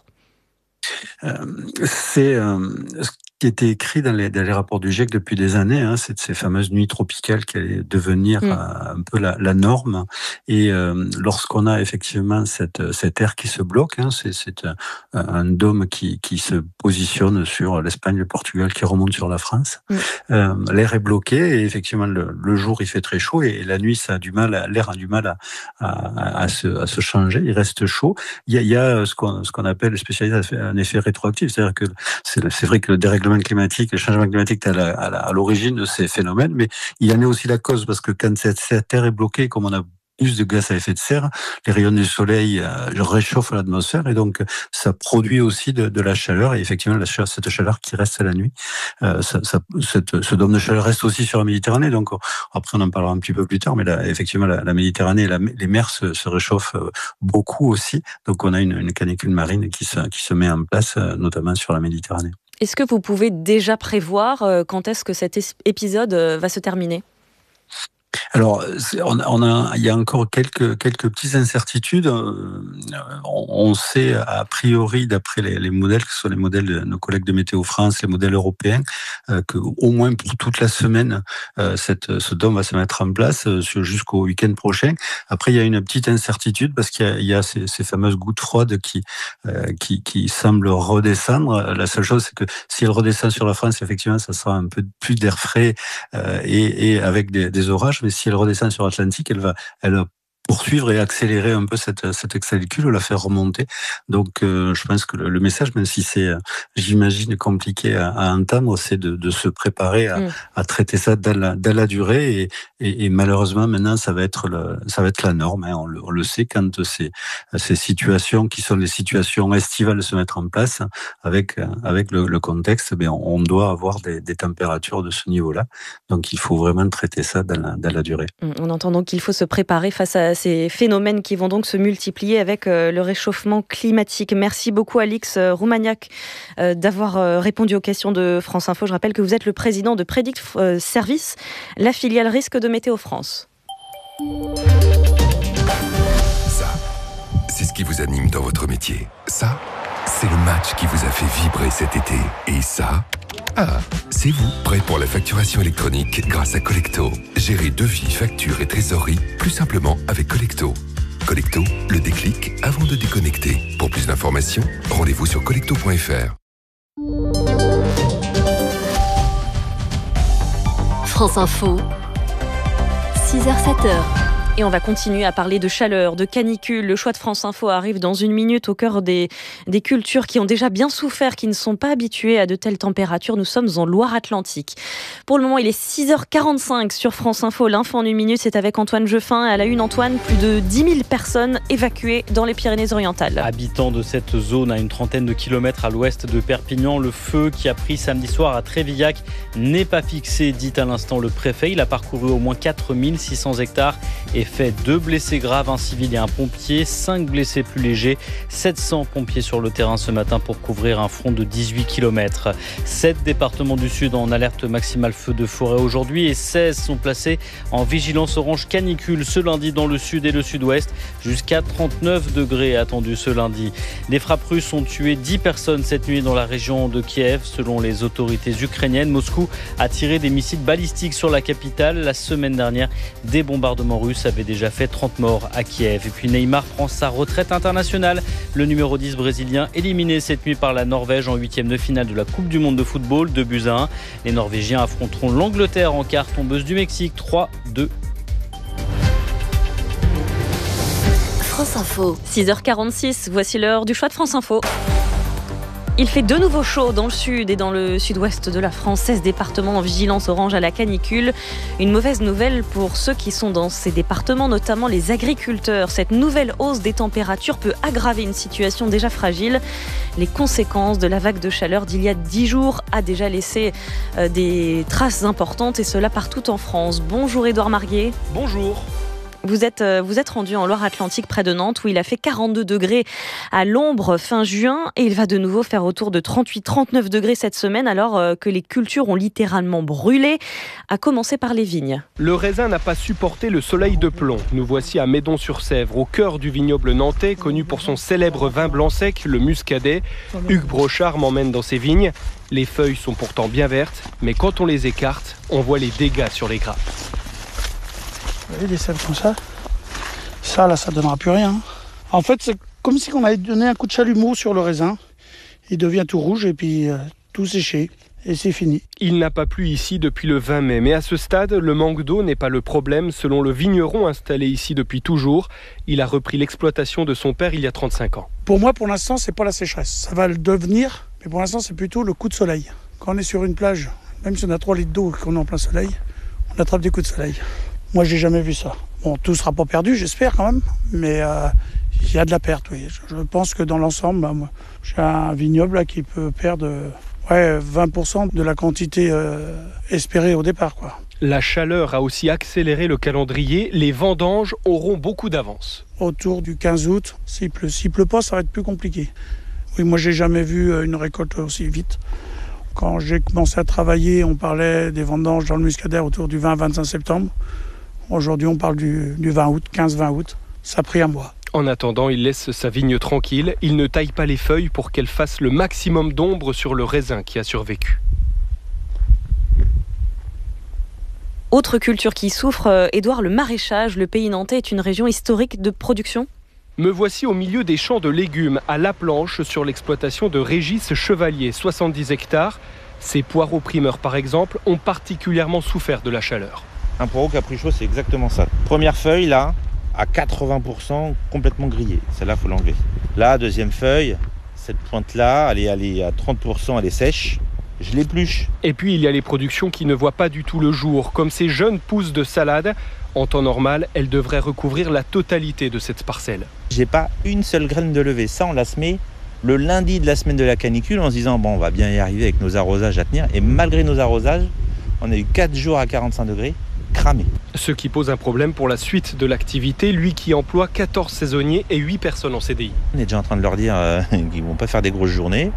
C'est ce qui était écrit dans les rapports du GIEC depuis des années, c'est ces fameuses nuits tropicales qui allaient devenir un peu la norme. Et lorsqu'on a effectivement cet air qui se bloque, c'est un dôme qui se positionne sur l'Espagne, le Portugal, qui remonte sur la France. L'air est bloqué et effectivement le jour il fait très chaud et la nuit l'air a du mal à se changer. Il reste chaud. Il y a ce qu'on appelle, les spécialistes, un effet rétroactif, c'est-à-dire que c'est vrai que le dérèglement climatique, le changement climatique est à l'origine de ces phénomènes, mais il en est aussi la cause, parce que quand cette terre est bloquée, comme on a plus de gaz à effet de serre, les rayons du soleil réchauffent l'atmosphère et donc ça produit aussi de la chaleur, et effectivement cette chaleur qui reste la nuit, ce dôme de chaleur reste aussi sur la Méditerranée, donc après on en parlera un petit peu plus tard, mais là, effectivement la Méditerranée, les mers se réchauffent beaucoup aussi, donc on a une canicule marine qui se met en place, notamment sur la Méditerranée. Est-ce que vous pouvez déjà prévoir quand est-ce que cet épisode va se terminer ? Alors, il y a encore quelques petites incertitudes. On sait a priori, d'après les modèles, que ce soit les modèles de nos collègues de Météo France, les modèles européens, que au moins pour toute la semaine, ce dôme va se mettre en place jusqu'au week-end prochain. Après, il y a une petite incertitude parce qu'il y a ces fameuses gouttes froides qui semblent redescendre. La seule chose, c'est que si elle redescend sur la France, effectivement, ça sera un peu plus d'air frais et avec des orages. Mais si elle redescend sur l'Atlantique, elle va poursuivre et accélérer un peu cette excalicule, la faire remonter. Donc, je pense que le message, même si c'est, j'imagine, compliqué à entendre, c'est de se préparer à traiter ça dans la durée. Et malheureusement, maintenant, ça va être la norme. Hein. On le sait, quand ces situations qui sont les situations estivales se mettent en place, avec le contexte, on doit avoir des températures de ce niveau-là. Donc, il faut vraiment traiter ça dans la durée. On entend donc qu'il faut se préparer face à ces phénomènes qui vont donc se multiplier avec le réchauffement climatique. Merci beaucoup Alix Roumaniac d'avoir répondu aux questions de France Info. Je rappelle que vous êtes le président de Predict Service, la filiale risque de Météo France. Ça, c'est ce qui vous anime dans votre métier. Ça, c'est le match qui vous a fait vibrer cet été. Et ça, c'est vous, prêt pour la facturation électronique grâce à Collecto. Gérez devis, factures et trésorerie plus simplement avec Collecto. Collecto, le déclic avant de déconnecter. Pour plus d'informations, rendez-vous sur collecto.fr. France Info, 6h-7h. Et on va continuer à parler de chaleur, de canicule. Le choix de France Info arrive dans une minute au cœur des cultures qui ont déjà bien souffert, qui ne sont pas habituées à de telles températures. Nous sommes en Loire-Atlantique. Pour le moment, il est 6h45 sur France Info. L'info en une minute, c'est avec Antoine Jeffin. À la une, Antoine, plus de 10 000 personnes évacuées dans les Pyrénées-Orientales. Habitants de cette zone à une trentaine de kilomètres à l'ouest de Perpignan, le feu qui a pris samedi soir à Trévillac n'est pas fixé, dit à l'instant le préfet. Il a parcouru au moins 4600 hectares et fait 2 blessés graves, un civil et un pompier, 5 blessés plus légers, 700 pompiers sur le terrain ce matin pour couvrir un front de 18 km. 7 départements du Sud en alerte maximale feu de forêt aujourd'hui et 16 sont placés en vigilance orange canicule ce lundi dans le Sud et le Sud-Ouest, jusqu'à 39 degrés attendus ce lundi. Des frappes russes ont tué 10 personnes cette nuit dans la région de Kiev. Selon les autorités ukrainiennes, Moscou a tiré des missiles balistiques sur la capitale. La semaine dernière, des bombardements russes avaient déjà fait 30 morts à Kiev. Et puis Neymar prend sa retraite internationale. Le numéro 10 brésilien éliminé cette nuit par la Norvège en 8e de finale de la Coupe du Monde de football, 2-1. Les Norvégiens affronteront l'Angleterre en quart, tombeuse du Mexique, 3-2. France Info. 6h46, voici l'heure du choix de France Info. Il fait de nouveau chaud dans le sud et dans le sud-ouest de la France. 16 départements en vigilance orange à la canicule. Une mauvaise nouvelle pour ceux qui sont dans ces départements, notamment les agriculteurs. Cette nouvelle hausse des températures peut aggraver une situation déjà fragile. Les conséquences de la vague de chaleur d'il y a 10 jours a déjà laissé des traces importantes et cela partout en France. Bonjour Édouard Marguet. Bonjour. Vous êtes rendu en Loire-Atlantique près de Nantes où il a fait 42 degrés à l'ombre fin juin et il va de nouveau faire autour de 38-39 degrés cette semaine alors que les cultures ont littéralement brûlé, à commencer par les vignes. Le raisin n'a pas supporté le soleil de plomb. Nous voici à Médon-sur-Sèvre, au cœur du vignoble nantais, connu pour son célèbre vin blanc sec, le muscadet. Hugues Brochard m'emmène dans ses vignes. Les feuilles sont pourtant bien vertes, mais quand on les écarte, on voit les dégâts sur les grappes. Vous voyez, des sèves comme ça. Ça, là, ça ne donnera plus rien. En fait, c'est comme si on avait donné un coup de chalumeau sur le raisin. Il devient tout rouge et puis tout séché. Et c'est fini. Il n'a pas plu ici depuis le 20 mai. Mais à ce stade, le manque d'eau n'est pas le problème. Selon le vigneron installé ici depuis toujours, il a repris l'exploitation de son père il y a 35 ans. Pour moi, pour l'instant, c'est pas la sécheresse. Ça va le devenir. Mais pour l'instant, c'est plutôt le coup de soleil. Quand on est sur une plage, même si on a 3 litres d'eau et qu'on est en plein soleil, on attrape des coups de soleil. Moi, j'ai jamais vu ça. Bon, tout sera pas perdu, j'espère quand même, mais il y a de la perte, oui. Je pense que dans l'ensemble, moi, j'ai un vignoble là, qui peut perdre 20% de la quantité espérée au départ, quoi. La chaleur a aussi accéléré le calendrier. Les vendanges auront beaucoup d'avance. Autour du 15 août, s'il pleut pas, ça va être plus compliqué. Oui, moi, j'ai jamais vu une récolte aussi vite. Quand j'ai commencé à travailler, on parlait des vendanges dans le muscadère autour du 20-25 septembre. Aujourd'hui, on parle du 20 août, 15-20 août. Ça a pris un mois. En attendant, il laisse sa vigne tranquille. Il ne taille pas les feuilles pour qu'elles fassent le maximum d'ombre sur le raisin qui a survécu. Autre culture qui souffre, Édouard, le maraîchage. Le pays nantais est une région historique de production. Me voici au milieu des champs de légumes, à La Planche, sur l'exploitation de Régis Chevalier, 70 hectares. Ces poireaux primeurs, par exemple, ont particulièrement souffert de la chaleur. Un poireau qui a pris chaud, c'est exactement ça. Première feuille, là, à 80% complètement grillée. Celle-là, il faut l'enlever. Là, deuxième feuille, cette pointe-là, elle est à 30%, elle est sèche. Je l'épluche. Et puis, il y a les productions qui ne voient pas du tout le jour, comme ces jeunes pousses de salade. En temps normal, elles devraient recouvrir la totalité de cette parcelle. J'ai pas une seule graine de levée. Ça, on la semé le lundi de la semaine de la canicule en se disant bon, on va bien y arriver avec nos arrosages à tenir. Et malgré nos arrosages, on a eu 4 jours à 45 degrés, cramés. Ce qui pose un problème pour la suite de l'activité, lui qui emploie 14 saisonniers et 8 personnes en CDI. On est déjà en train de leur dire qu'ils vont pas faire des grosses journées.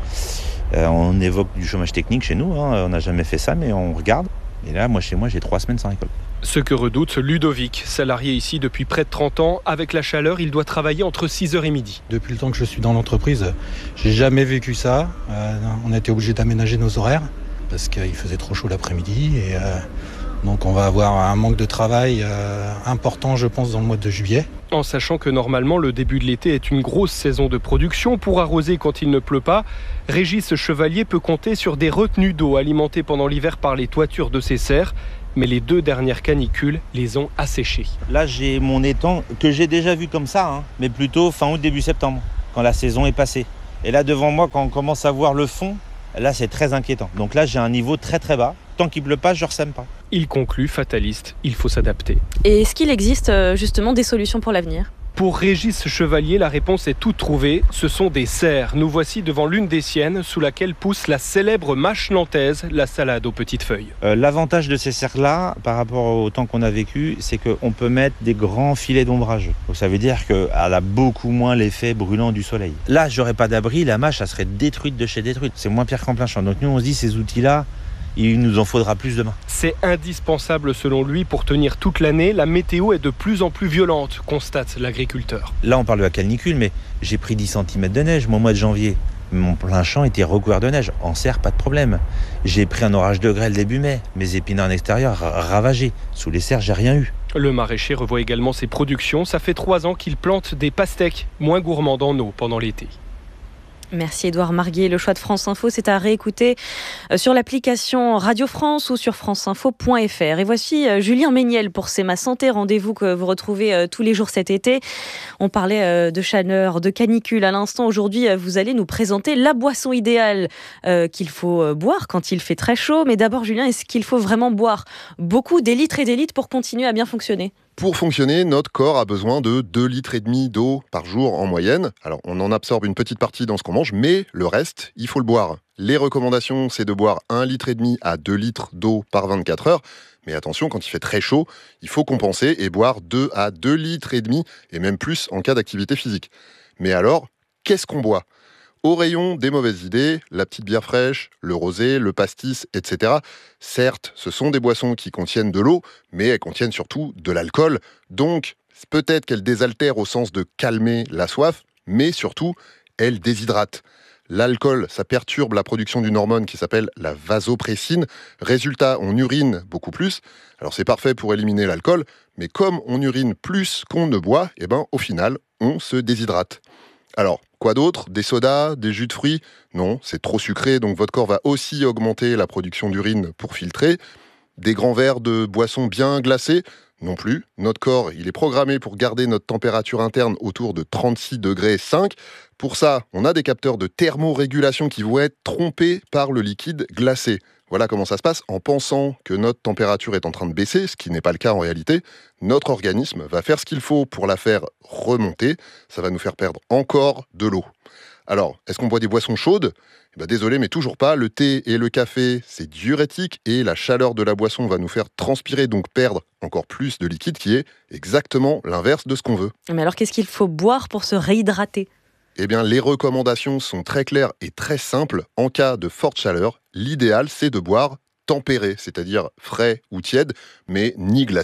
On évoque du chômage technique chez nous, on n'a jamais fait ça, mais on regarde. Et là, chez moi, j'ai 3 semaines sans récolte. Ce que redoute Ludovic, salarié ici depuis près de 30 ans. Avec la chaleur, il doit travailler entre 6h et midi. Depuis le temps que je suis dans l'entreprise, j'ai jamais vécu ça. On a été obligé d'aménager nos horaires parce qu'il faisait trop chaud l'après-midi. Et donc on va avoir un manque de travail important, je pense, dans le mois de juillet. En sachant que normalement, le début de l'été est une grosse saison de production. Pour arroser quand il ne pleut pas, Régis Chevalier peut compter sur des retenues d'eau alimentées pendant l'hiver par les toitures de ses serres. Mais les 2 dernières canicules les ont asséchées. Là, j'ai mon étang que j'ai déjà vu comme ça, mais plutôt fin août, début septembre, quand la saison est passée. Et là, devant moi, quand on commence à voir le fond, là, c'est très inquiétant. Donc là, j'ai un niveau très très bas. Tant qu'il ne pleut pas, je ne ressème pas. Il conclut, fataliste, il faut s'adapter. Et est-ce qu'il existe justement des solutions pour l'avenir ? Pour Régis Chevalier, la réponse est toute trouvée. Ce sont des serres. Nous voici devant l'une des siennes, sous laquelle pousse la célèbre mâche nantaise, la salade aux petites feuilles. L'avantage de ces serres-là, par rapport au temps qu'on a vécu, c'est qu'on peut mettre des grands filets d'ombrage. Donc ça veut dire qu'elle a beaucoup moins l'effet brûlant du soleil. Là, j'aurais pas d'abri, la mâche, elle serait détruite de chez détruite. C'est moins pire qu'en plein champ. Donc nous, on se dit, ces outils-là, il nous en faudra plus demain. C'est indispensable selon lui pour tenir toute l'année. La météo est de plus en plus violente, constate l'agriculteur. Là, on parle de la canicule, mais j'ai pris 10 cm de neige au mois de janvier. Mon plein champ était recouvert de neige. En serre, pas de problème. J'ai pris un orage de grêle début mai. Mes épinards en extérieur ravagés. Sous les serres, j'ai rien eu. Le maraîcher revoit également ses productions. Ça fait 3 ans qu'il plante des pastèques moins gourmandes en eau pendant l'été. Merci Édouard Marguet. Le choix de France Info, c'est à réécouter sur l'application Radio France ou sur franceinfo.fr. Et voici Julien Méniel pour C'est ma santé, rendez-vous que vous retrouvez tous les jours cet été. On parlait de chaleur, de canicule à l'instant. Aujourd'hui, vous allez nous présenter la boisson idéale qu'il faut boire quand il fait très chaud. Mais d'abord, Julien, est-ce qu'il faut vraiment boire beaucoup, des litres et des litres pour continuer à bien fonctionner ? Pour fonctionner, notre corps a besoin de 2,5 litres d'eau par jour en moyenne. Alors, on en absorbe une petite partie dans ce qu'on mange, mais le reste, il faut le boire. Les recommandations, c'est de boire 1,5 litre à 2 litres d'eau par 24 heures. Mais attention, quand il fait très chaud, il faut compenser et boire 2 à 2,5 litres et même plus en cas d'activité physique. Mais alors, qu'est-ce qu'on boit ? Au rayon des mauvaises idées, la petite bière fraîche, le rosé, le pastis, etc. Certes, ce sont des boissons qui contiennent de l'eau, mais elles contiennent surtout de l'alcool. Donc, peut-être qu'elles désaltèrent au sens de calmer la soif, mais surtout, elles déshydratent. L'alcool, ça perturbe la production d'une hormone qui s'appelle la vasopressine. Résultat, on urine beaucoup plus. Alors c'est parfait pour éliminer l'alcool, mais comme on urine plus qu'on ne boit, au final, on se déshydrate. Alors, quoi d'autre ? Des sodas, des jus de fruits ? Non, c'est trop sucré, donc votre corps va aussi augmenter la production d'urine pour filtrer. Des grands verres de boissons bien glacées ? Non plus. Notre corps, il est programmé pour garder notre température interne autour de 36,5 degrés. Pour ça, on a des capteurs de thermorégulation qui vont être trompés par le liquide glacé. Voilà comment ça se passe. En pensant que notre température est en train de baisser, ce qui n'est pas le cas en réalité, notre organisme va faire ce qu'il faut pour la faire remonter. Ça va nous faire perdre encore de l'eau. Alors, est-ce qu'on boit des boissons chaudes ? Désolé, mais toujours pas. Le thé et le café, c'est diurétique et la chaleur de la boisson va nous faire transpirer, donc perdre encore plus de liquide, qui est exactement l'inverse de ce qu'on veut. Mais alors, qu'est-ce qu'il faut boire pour se réhydrater ? Les recommandations sont très claires et très simples. En cas de forte chaleur, l'idéal, c'est de boire tempéré, c'est-à-dire frais ou tiède, mais ni glacé,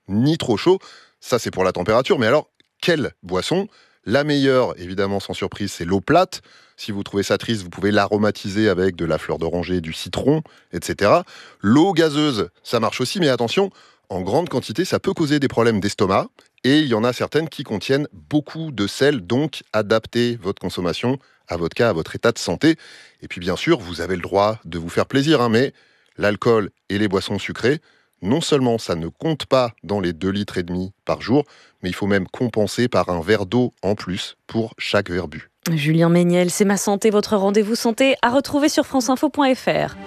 ni trop chaud. Ça, c'est pour la température. Mais alors, quelle boisson ? La meilleure, évidemment, sans surprise, c'est l'eau plate. Si vous trouvez ça triste, vous pouvez l'aromatiser avec de la fleur d'oranger, du citron, etc. L'eau gazeuse, ça marche aussi, mais attention, en grande quantité, ça peut causer des problèmes d'estomac. Et il y en a certaines qui contiennent beaucoup de sel, donc adaptez votre consommation à votre cas, à votre état de santé. Et puis bien sûr, vous avez le droit de vous faire plaisir, mais l'alcool et les boissons sucrées, non seulement ça ne compte pas dans les 2,5 litres par jour, mais il faut même compenser par un verre d'eau en plus pour chaque verre bu. Julien Méniel, c'est Ma Santé, votre rendez-vous santé à retrouver sur franceinfo.fr.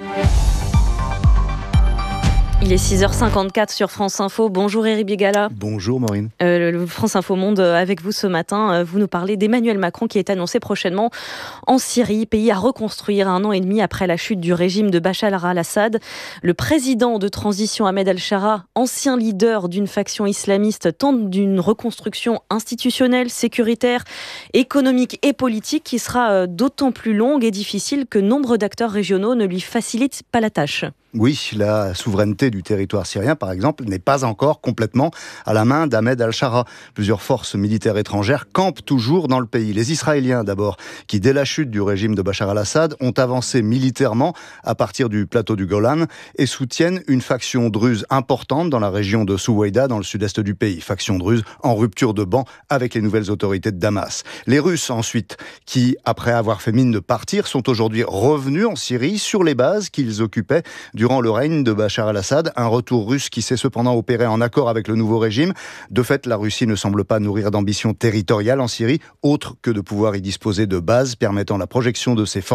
Il est 6h54 sur France Info. Bonjour Éric Bigala. Bonjour Maureen. Le France Info Monde avec vous ce matin. Vous nous parlez d'Emmanuel Macron qui est annoncé prochainement en Syrie, pays à reconstruire 1 an et demi après la chute du régime de Bachar al-Assad. Le président de transition Ahmed al-Shara, ancien leader d'une faction islamiste, tente d'une reconstruction institutionnelle, sécuritaire, économique et politique qui sera d'autant plus longue et difficile que nombre d'acteurs régionaux ne lui facilitent pas la tâche. Oui, la souveraineté du territoire syrien, par exemple, n'est pas encore complètement à la main d'Ahmed al-Shara. Plusieurs forces militaires étrangères campent toujours dans le pays. Les Israéliens, d'abord, qui, dès la chute du régime de Bachar al-Assad, ont avancé militairement à partir du plateau du Golan et soutiennent une faction druze importante dans la région de Souweïda, dans le sud-est du pays. Faction druze en rupture de banc avec les nouvelles autorités de Damas. Les Russes, ensuite, qui, après avoir fait mine de partir, sont aujourd'hui revenus en Syrie sur les bases qu'ils occupaient durant le règne de Bachar al-Assad, un retour russe qui s'est cependant opéré en accord avec le nouveau régime. De fait, la Russie ne semble pas nourrir d'ambition territoriale en Syrie, autre que de pouvoir y disposer de bases permettant la projection de ses forces